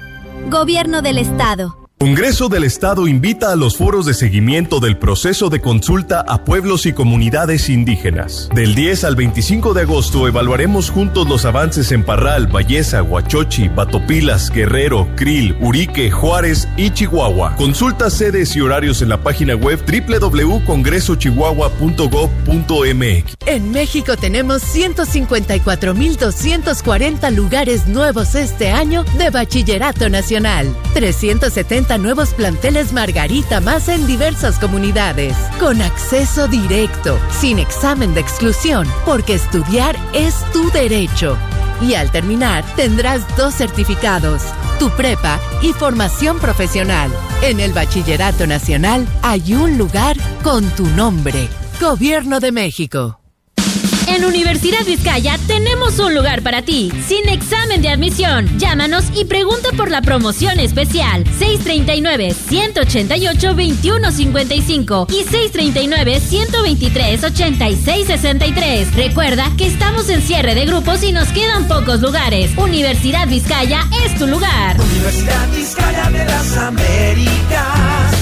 S3: Gobierno del estado.
S1: Congreso del Estado invita a los foros de seguimiento del proceso de consulta a pueblos y comunidades indígenas. Del diez al veinticinco de agosto evaluaremos juntos los avances en Parral, Valleza, Huachochi, Batopilas, Guerrero, Krill, Urique, Juárez y Chihuahua. Consulta sedes y horarios en la página web doble u doble u doble u punto congreso chihuahua punto gob punto eme equis.
S16: En México tenemos ciento cincuenta y cuatro mil doscientos cuarenta lugares nuevos este año de Bachillerato Nacional. trescientos setenta nuevos planteles Margarita más en diversas comunidades, con acceso directo, sin examen de exclusión, porque estudiar es tu derecho. Y al terminar, tendrás dos certificados, tu prepa y formación profesional. En el Bachillerato Nacional hay un lugar con tu nombre. Gobierno de México.
S17: En Universidad Vizcaya tenemos un lugar para ti, sin examen de admisión. Llámanos y pregunta por la promoción especial seis treinta y nueve, ciento ochenta y ocho, veintiuno cincuenta y cinco y seis treinta y nueve, ciento veintitrés, ochenta y seis sesenta y tres. Recuerda que estamos en cierre de grupos y nos quedan pocos lugares. Universidad Vizcaya es tu lugar.
S18: Universidad Vizcaya de las Américas.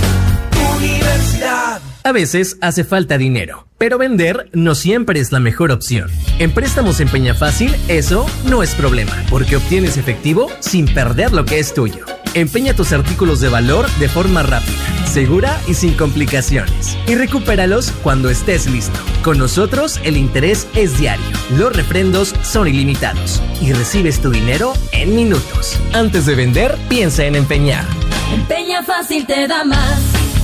S18: Universidad.
S19: A veces hace falta dinero, pero vender no siempre es la mejor opción. En Préstamos en Peñafácil, eso no es problema, porque obtienes efectivo sin perder lo que es tuyo. Empeña tus artículos de valor de forma rápida, segura y sin complicaciones, y recupéralos cuando estés listo. Con nosotros el interés es diario, los refrendos son ilimitados y recibes tu dinero en minutos. Antes de vender, piensa en empeñar.
S17: Empeña Fácil te da más.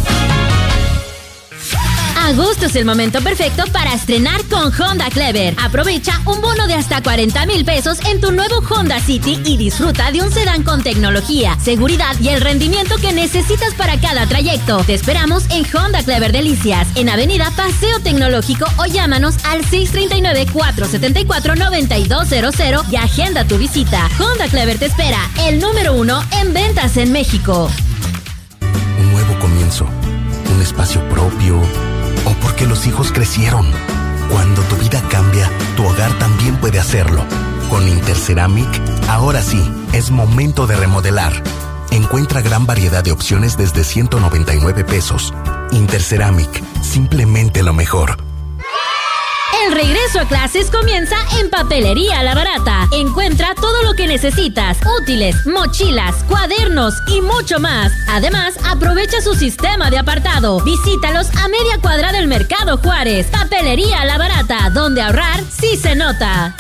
S17: Agosto es el momento perfecto para estrenar con Honda Clever. Aprovecha un bono de hasta cuarenta mil pesos en tu nuevo Honda City y disfruta de un sedán con tecnología, seguridad y el rendimiento que necesitas para cada trayecto. Te esperamos en Honda Clever Delicias, en Avenida Paseo Tecnológico, o llámanos al seis treinta y nueve, cuatrocientos setenta y cuatro, noventa y dos cero cero y agenda tu visita. Honda Clever te espera, el número uno en ventas en México.
S7: Un nuevo comienzo, un espacio propio, o porque los hijos crecieron. Cuando tu vida cambia, tu hogar también puede hacerlo. Con Interceramic, ahora sí, es momento de remodelar. Encuentra gran variedad de opciones desde ciento noventa y nueve pesos. Interceramic, simplemente lo mejor.
S17: El regreso a clases comienza en Papelería La Barata. Encuentra todo lo que necesitas: útiles, mochilas, cuadernos y mucho más. Además, aprovecha su sistema de apartado. Visítalos a media cuadra del Mercado Juárez. Papelería La Barata, donde ahorrar sí se nota.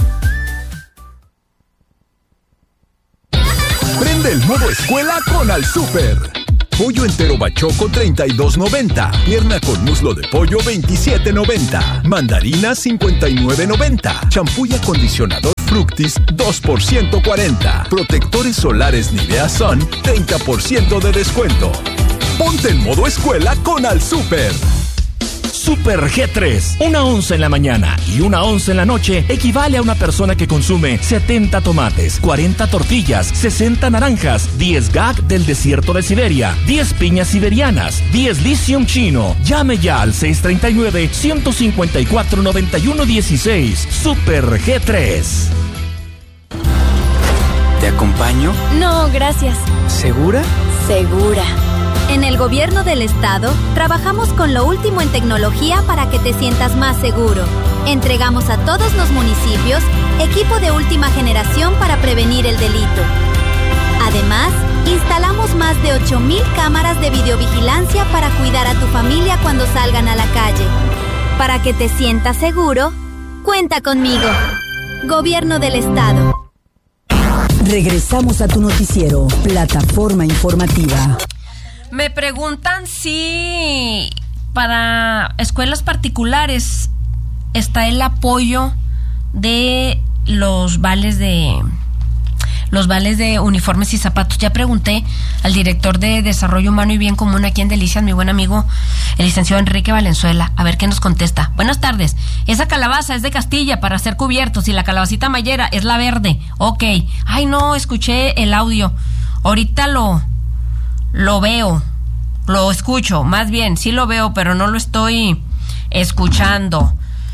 S2: Prende el modo escuela con Al Super. Pollo entero bachoco treinta y dos noventa. Pierna con muslo de pollo veintisiete noventa. Mandarina cincuenta y nueve noventa. Champú y acondicionador Fructis dos por ciento cuarenta. Protectores solares Nivea Sun treinta por ciento de descuento. Ponte en modo escuela con Al Super.
S15: Super G tres. Una onza en la mañana y una onza en la noche equivale a una persona que consume setenta tomates, cuarenta tortillas, sesenta naranjas, diez gag del desierto de Siberia, diez piñas siberianas, diez lithium chino. Llame ya al seis tres nueve, uno cinco cuatro, nueve uno uno seis. Super G tres.
S6: ¿Te acompaño?
S3: No, gracias.
S6: ¿Segura?
S3: Segura. En el gobierno del estado, trabajamos con lo último en tecnología para que te sientas más seguro. Entregamos a todos los municipios equipo de última generación para prevenir el delito. Además, instalamos más de ocho mil cámaras de videovigilancia para cuidar a tu familia cuando salgan a la calle. Para que te sientas seguro, cuenta conmigo. Gobierno del estado.
S10: Regresamos a tu noticiero, Plataforma Informativa.
S13: Me preguntan si para escuelas particulares está el apoyo de los vales de los vales de uniformes y zapatos. Ya pregunté al director de Desarrollo Humano y Bien Común aquí en Delicias, mi buen amigo, el licenciado Enrique Valenzuela, a ver qué nos contesta. Buenas tardes. Esa calabaza es de Castilla para hacer cubiertos y la calabacita mayera es la verde. Ok. Ay, no, escuché el audio. Ahorita lo... Lo veo, lo escucho, más bien, sí lo veo, pero no lo estoy escuchando.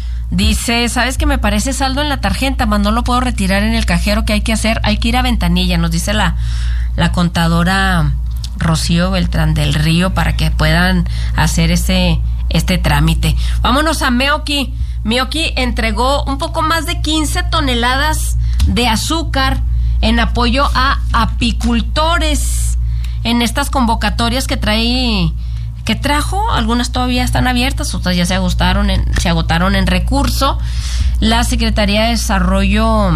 S13: Dice, ¿sabes qué me parece saldo en la tarjeta? Más no lo puedo retirar en el cajero. ¿Qué hay que hacer? Hay que ir a Ventanilla, nos dice la, la contadora Rocío Beltrán del Río, para que puedan hacer ese este trámite. Vámonos a Meoqui. Meoqui entregó un poco más de quince toneladas de azúcar en apoyo a apicultores en estas convocatorias que trae, que trajo. Algunas todavía están abiertas, otras ya se agotaron en, se agotaron en recurso. La Secretaría de Desarrollo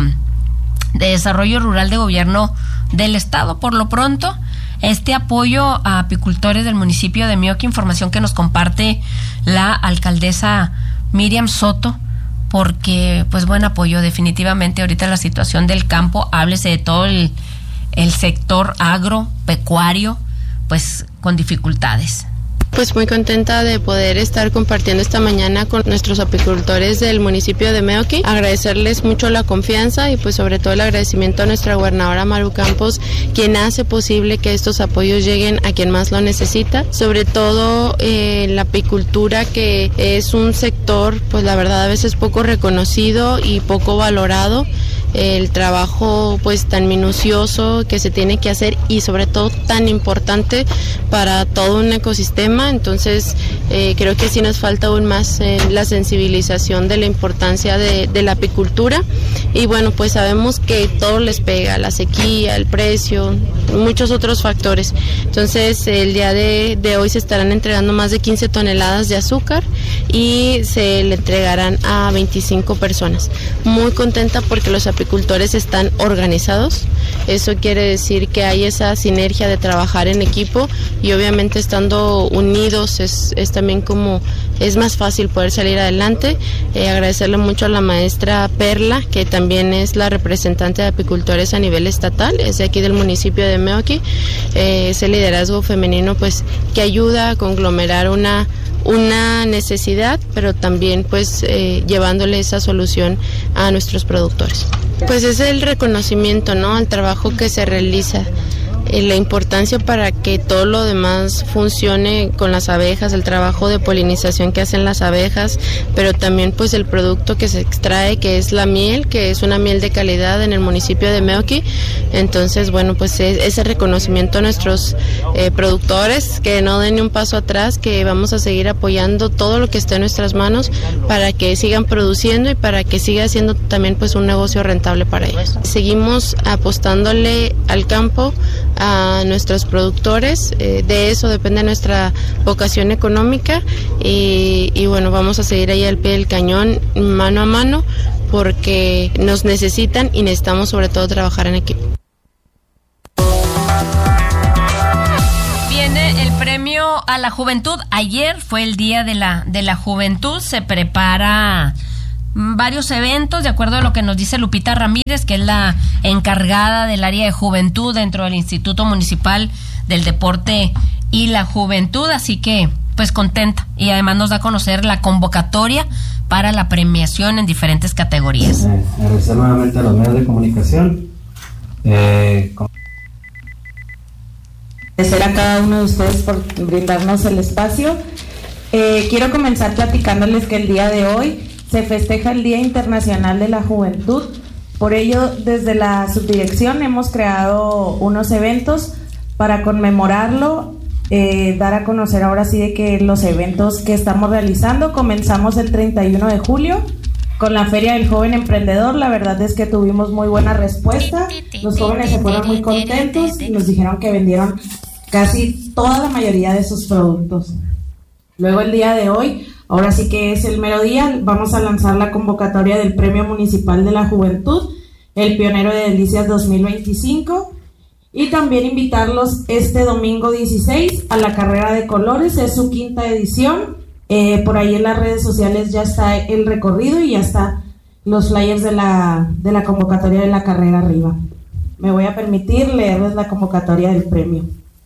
S13: de Desarrollo Rural de Gobierno del Estado, por lo pronto, este apoyo a apicultores del municipio de Meoqui, información que nos comparte la alcaldesa Miriam Soto, porque pues buen apoyo definitivamente. Ahorita la situación del campo, háblese de todo el el sector agropecuario, pues con dificultades.
S20: Pues muy contenta de poder estar compartiendo esta mañana con nuestros apicultores del municipio de Meoqui. Agradecerles mucho la confianza y pues sobre todo el agradecimiento a nuestra gobernadora Maru Campos, quien hace posible que estos apoyos lleguen a quien más lo necesita. Sobre todo eh, la apicultura, que es un sector pues la verdad a veces poco reconocido y poco valorado. El trabajo pues tan minucioso que se tiene que hacer y sobre todo tan importante para todo un ecosistema. Entonces eh, creo que sí nos falta aún más eh, la sensibilización de la importancia de, de la apicultura. Y bueno, pues sabemos que todo les pega, la sequía, el precio, muchos otros factores. Entonces el día de, de hoy se estarán entregando más de quince toneladas de azúcar y se le entregarán a veinticinco personas. Muy contenta porque los apicultores están organizados. Eso quiere decir que hay esa sinergia de trabajar en equipo y obviamente estando unidos es, es también como es más fácil poder salir adelante. Eh, agradecerle mucho a la maestra Perla, que también es la representante de apicultores a nivel estatal, es de aquí del municipio de Meoqui. Eh, ese liderazgo femenino pues que ayuda a conglomerar una una necesidad, pero también pues eh, llevándole esa solución a nuestros productores. Pues es el reconocimiento, ¿no?, al trabajo que se realiza. eh, la importancia para que todo lo demás funcione con las abejas, el trabajo de polinización que hacen las abejas, pero también pues el producto que se extrae, que es la miel, que es una miel de calidad en el municipio de Meoqui. Entonces, bueno, pues ese reconocimiento a nuestros eh, productores, que no den ni un paso atrás, que vamos a seguir apoyando todo lo que esté en nuestras manos para que sigan produciendo y para que siga siendo también pues un negocio rentable para ellos. Seguimos apostándole al campo, a nuestros productores, eh, de eso depende nuestra vocación económica y, y bueno, vamos a seguir ahí al pie del cañón, mano a mano, porque nos necesitan y necesitamos sobre todo trabajar en equipo.
S13: Viene el premio a la juventud. Ayer fue el día de la, de la juventud, se prepara varios eventos, de acuerdo a lo que nos dice Lupita Ramírez, que es la encargada del área de juventud dentro del Instituto Municipal del Deporte y la Juventud, así que pues contenta, y además nos da a conocer la convocatoria para la premiación en diferentes categorías.
S21: Eh, agradecer nuevamente a los medios de comunicación. Eh, con...
S22: Agradecer a cada uno de ustedes por brindarnos el espacio. Eh, quiero comenzar platicándoles que el día de hoy se festeja el Día Internacional de la Juventud. Por ello, desde la subdirección hemos creado unos eventos para conmemorarlo, eh, dar a conocer ahora sí de que los eventos que estamos realizando. Comenzamos el treinta y uno de julio con la Feria del Joven Emprendedor. La verdad es que tuvimos muy buena respuesta. Los jóvenes se fueron muy contentos y nos dijeron que vendieron casi toda la mayoría de sus productos. Luego el día de hoy, ahora sí que es el mero día, vamos a lanzar la convocatoria del Premio Municipal de la Juventud, el Pionero de Delicias dos mil veinticinco, y también invitarlos este domingo dieciséis a la Carrera de Colores, es su quinta edición. Eh, por ahí en las redes sociales ya está el recorrido y ya está los flyers de la, de la convocatoria de la carrera arriba. Me voy a permitir leerles la convocatoria del premio.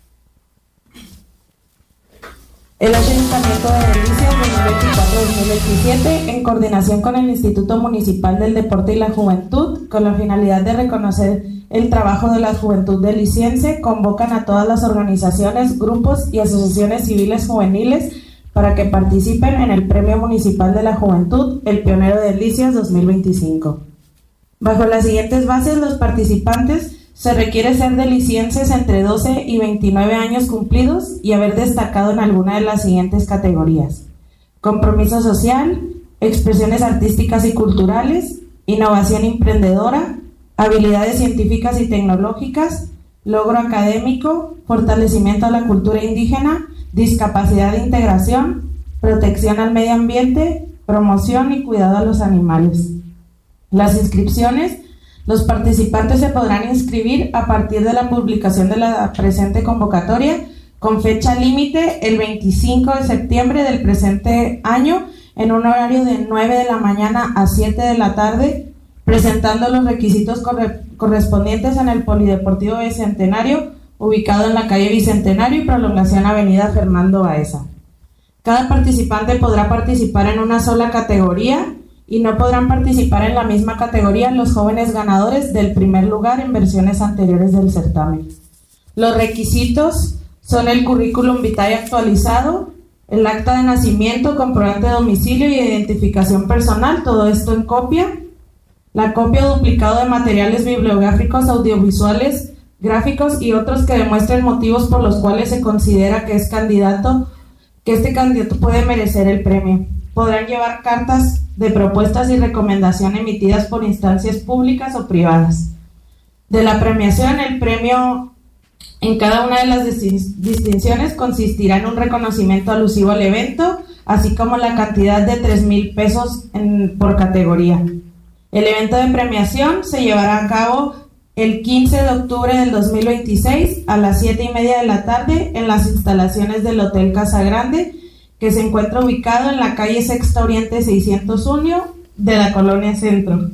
S22: El Ayuntamiento de Delicias dos mil veinticuatro dos mil veintisiete, en coordinación con el Instituto Municipal del Deporte y la Juventud, con la finalidad de reconocer el trabajo de la juventud deliciense, convocan a todas las organizaciones, grupos y asociaciones civiles juveniles para que participen en el Premio Municipal de la Juventud, el Pionero de Delicias dos mil veinticinco. Bajo las siguientes bases, los participantes se requiere ser delicienses entre doce y veintinueve años cumplidos y haber destacado en alguna de las siguientes categorías: compromiso social, expresiones artísticas y culturales, innovación emprendedora, habilidades científicas y tecnológicas, logro académico, fortalecimiento a la cultura indígena, discapacidad e integración, protección al medio ambiente, promoción y cuidado a los animales. Las inscripciones: los participantes se podrán inscribir a partir de la publicación de la presente convocatoria, con fecha límite el veinticinco de septiembre del presente año, en un horario de nueve de la mañana a siete de la tarde, presentando los requisitos corre- correspondientes en el Polideportivo Bicentenario, ubicado en la calle Bicentenario y prolongación Avenida Fernando Baeza. Cada participante podrá participar en una sola categoría, y no podrán participar en la misma categoría los jóvenes ganadores del primer lugar en versiones anteriores del certamen. Los requisitos son el currículum vitae actualizado, el acta de nacimiento, comprobante de domicilio y identificación personal, todo esto en copia, la copia o duplicado de materiales bibliográficos, audiovisuales, gráficos y otros que demuestren motivos por los cuales se considera que es candidato, que este candidato puede merecer el premio. Podrán llevar cartas de propuestas y recomendación emitidas por instancias públicas o privadas. De la premiación, el premio en cada una de las distinciones consistirá en un reconocimiento alusivo al evento, así como la cantidad de tres mil pesos en, por categoría. El evento de premiación se llevará a cabo el quince de octubre del dos mil veintiséis a las siete y media de la tarde en las instalaciones del Hotel Casa Grande, que se encuentra ubicado en la calle Sexta Oriente seiscientos uno de la Colonia Centro.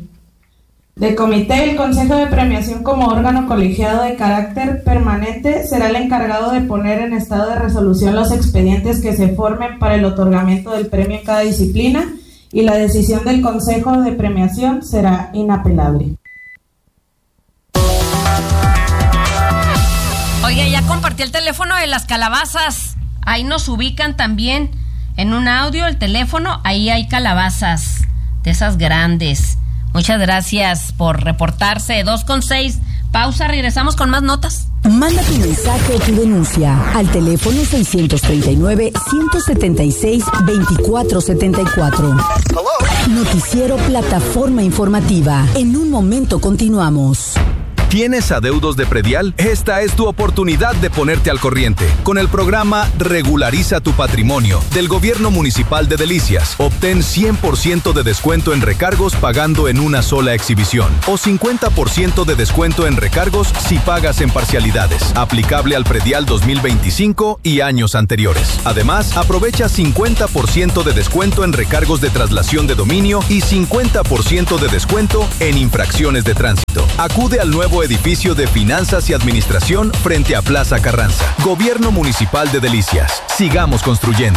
S22: Del comité, el Consejo de Premiación, como órgano colegiado de carácter permanente, será el encargado de poner en estado de resolución los expedientes que se formen para el otorgamiento del premio en cada disciplina, y la decisión del Consejo de Premiación será inapelable.
S13: Oiga, ya compartí el teléfono de las calabazas. Ahí nos ubican también en un audio el teléfono. Ahí hay calabazas de esas grandes. Muchas gracias por reportarse. dos con seis. Pausa, regresamos con más notas.
S10: Manda tu mensaje o tu denuncia al teléfono seiscientos treinta y nueve, ciento setenta y seis, veinticuatro setenta y cuatro. Noticiero Plataforma Informativa. En un momento continuamos.
S2: ¿Tienes adeudos de predial? Esta es tu oportunidad de ponerte al corriente. Con el programa Regulariza tu Patrimonio del Gobierno Municipal de Delicias, obtén cien por ciento de descuento en recargos pagando en una sola exhibición o cincuenta por ciento de descuento en recargos si pagas en parcialidades. Aplicable al predial dos mil veinticinco y años anteriores. Además, aprovecha cincuenta por ciento de descuento en recargos de traslación de dominio y cincuenta por ciento de descuento en infracciones de tránsito. Acude al nuevo edificio de Finanzas y Administración frente a Plaza Carranza. Gobierno Municipal de Delicias. Sigamos construyendo.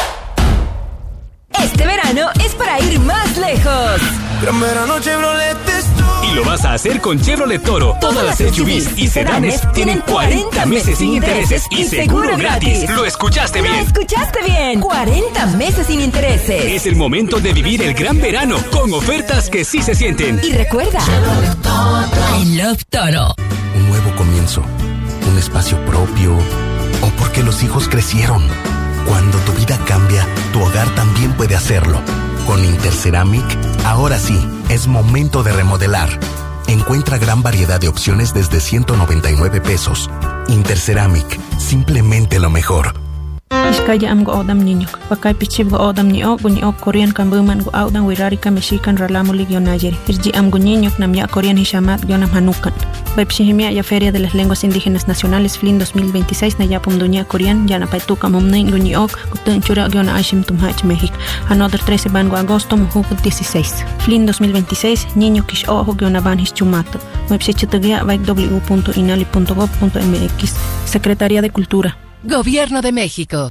S4: Este verano es para ir más lejos.
S18: Gran verano Chevrolet Toro.
S5: Y lo vas a hacer con Chevrolet Toro. Todas las S U Vs y sedanes tienen cuarenta meses sin intereses y seguro gratis. Lo escuchaste bien.
S4: Lo escuchaste bien. cuarenta meses sin intereses.
S5: Es el momento de vivir el gran verano con ofertas que sí se sienten.
S4: Y recuerda, I love Toro.
S7: Un nuevo comienzo, un espacio propio o porque los hijos crecieron. Cuando tu vida cambia, tu hogar también puede hacerlo. Con Interceramic, ahora sí, es momento de remodelar. Encuentra gran variedad de opciones desde ciento noventa y nueve pesos. Interceramic, simplemente lo mejor.
S23: Iskaya am go odam niño. Pakai pichib go odam ni o bunyi o Korean kan buman go audan wirari ka mexican ralamu ligio nayeri. Irji am go niño nam ya Korean hishamat yonam hanukan. Baipshihimia ya Feria de las Lenguas Indígenas Nacionales Flin dos mil veintiséis na ya pumduña Korean ya na paituka momnein go ni ok gutun chura yona ashim tumhach México. Another trece ban go agosto mujuk dieciséis. Flin dos mil veintiséis niño kish o ho yona ban his chumato. Website baik w punto inali punto gov punto m x. Secretaría de Cultura.
S16: Gobierno de México.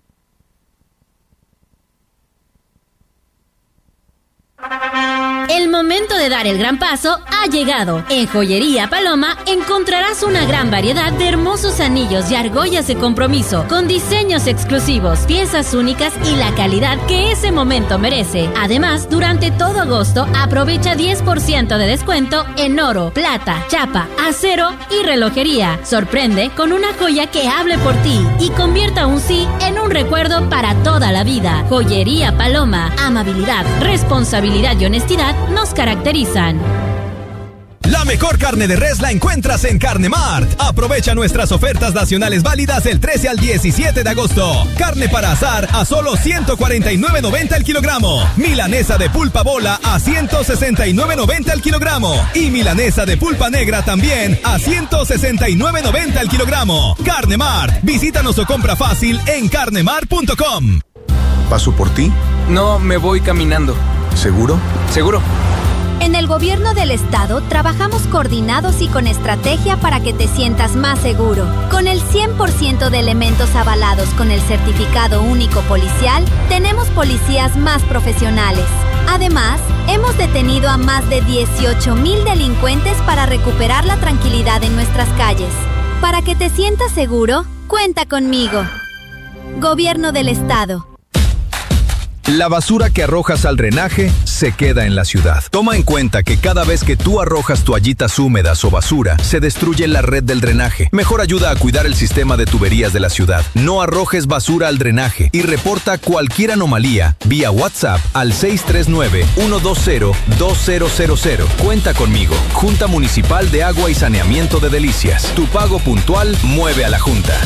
S17: El momento de dar el gran paso ha llegado. En Joyería Paloma encontrarás una gran variedad de hermosos anillos y argollas de compromiso, con diseños exclusivos, piezas únicas y la calidad que ese momento merece. Además, durante todo agosto, aprovecha diez por ciento de descuento en oro, plata, chapa, acero y relojería. Sorprende con una joya que hable por ti y convierta un sí en un recuerdo para toda la vida. Joyería Paloma. Amabilidad, responsabilidad y honestidad nos caracterizan.
S2: La mejor carne de res la encuentras en Carne Mart. Aprovecha nuestras ofertas nacionales válidas del trece al diecisiete de agosto. Carne para asar a solo ciento cuarenta y nueve noventa el kilogramo. Milanesa de pulpa bola a ciento sesenta y nueve noventa el kilogramo. Y milanesa de pulpa negra también a ciento sesenta y nueve noventa el kilogramo. Carne Mart. Visítanos o compra fácil en carnemart punto com.
S6: ¿Paso por ti? No, me voy caminando.
S2: ¿Seguro?
S6: Seguro.
S3: En el Gobierno del Estado trabajamos coordinados y con estrategia para que te sientas más seguro. Con el cien por ciento de elementos avalados con el certificado único policial, tenemos policías más profesionales. Además, hemos detenido a más de dieciocho mil delincuentes para recuperar la tranquilidad en nuestras calles. Para que te sientas seguro, cuenta conmigo. Gobierno del Estado.
S2: La basura que arrojas al drenaje se queda en la ciudad. Toma en cuenta que cada vez que tú arrojas toallitas húmedas o basura, se destruye la red del drenaje. Mejor ayuda a cuidar el sistema de tuberías de la ciudad. No arrojes basura al drenaje y reporta cualquier anomalía vía WhatsApp al seis tres nueve, uno dos cero, dos cero cero cero. Cuenta conmigo. Junta Municipal de Agua y Saneamiento de Delicias. Tu pago puntual mueve a la Junta.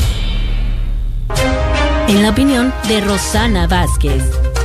S17: En la opinión de Rosana Vázquez.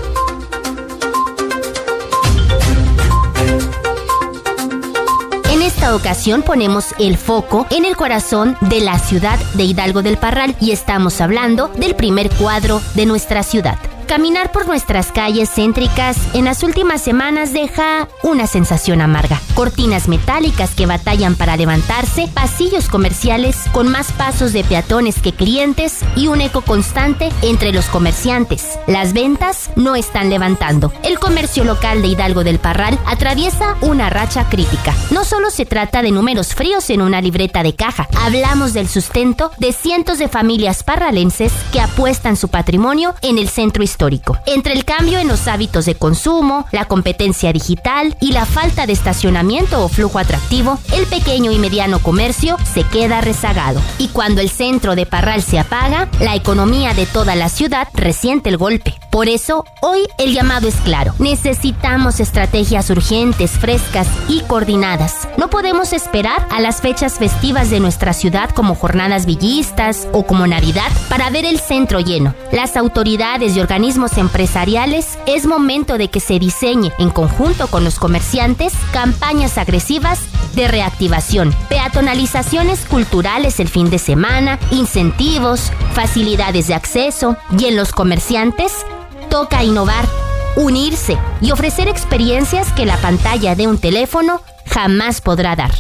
S17: En esta ocasión ponemos el foco en el corazón de la ciudad de Hidalgo del Parral y estamos hablando del primer cuadro de nuestra ciudad.
S8: Caminar por nuestras calles céntricas en las últimas semanas deja una sensación amarga. Cortinas metálicas que batallan para levantarse, pasillos comerciales con más pasos de peatones que clientes y un eco constante entre los comerciantes. Las ventas no están levantando. El comercio local de Hidalgo del Parral atraviesa una racha crítica. No solo se trata de números fríos en una libreta de caja, hablamos del sustento de cientos de familias parralenses que apuestan su patrimonio en el centro histórico. Histórico. Entre el cambio en los hábitos de consumo, la competencia digital y la falta de estacionamiento o flujo atractivo, el pequeño y mediano comercio se queda rezagado. Y cuando el centro de Parral se apaga, la economía de toda la ciudad resiente el golpe. Por eso, hoy el llamado es claro. Necesitamos estrategias urgentes, frescas y coordinadas. No podemos esperar a las fechas festivas de nuestra ciudad como jornadas villistas o como Navidad para ver el centro lleno. Las autoridades y organismos empresariales, es momento de que se diseñe en conjunto con los comerciantes campañas agresivas de reactivación, peatonalizaciones culturales el fin de semana, incentivos, facilidades de acceso, y en los comerciantes toca innovar, unirse y ofrecer experiencias que la pantalla de un teléfono jamás podrá dar.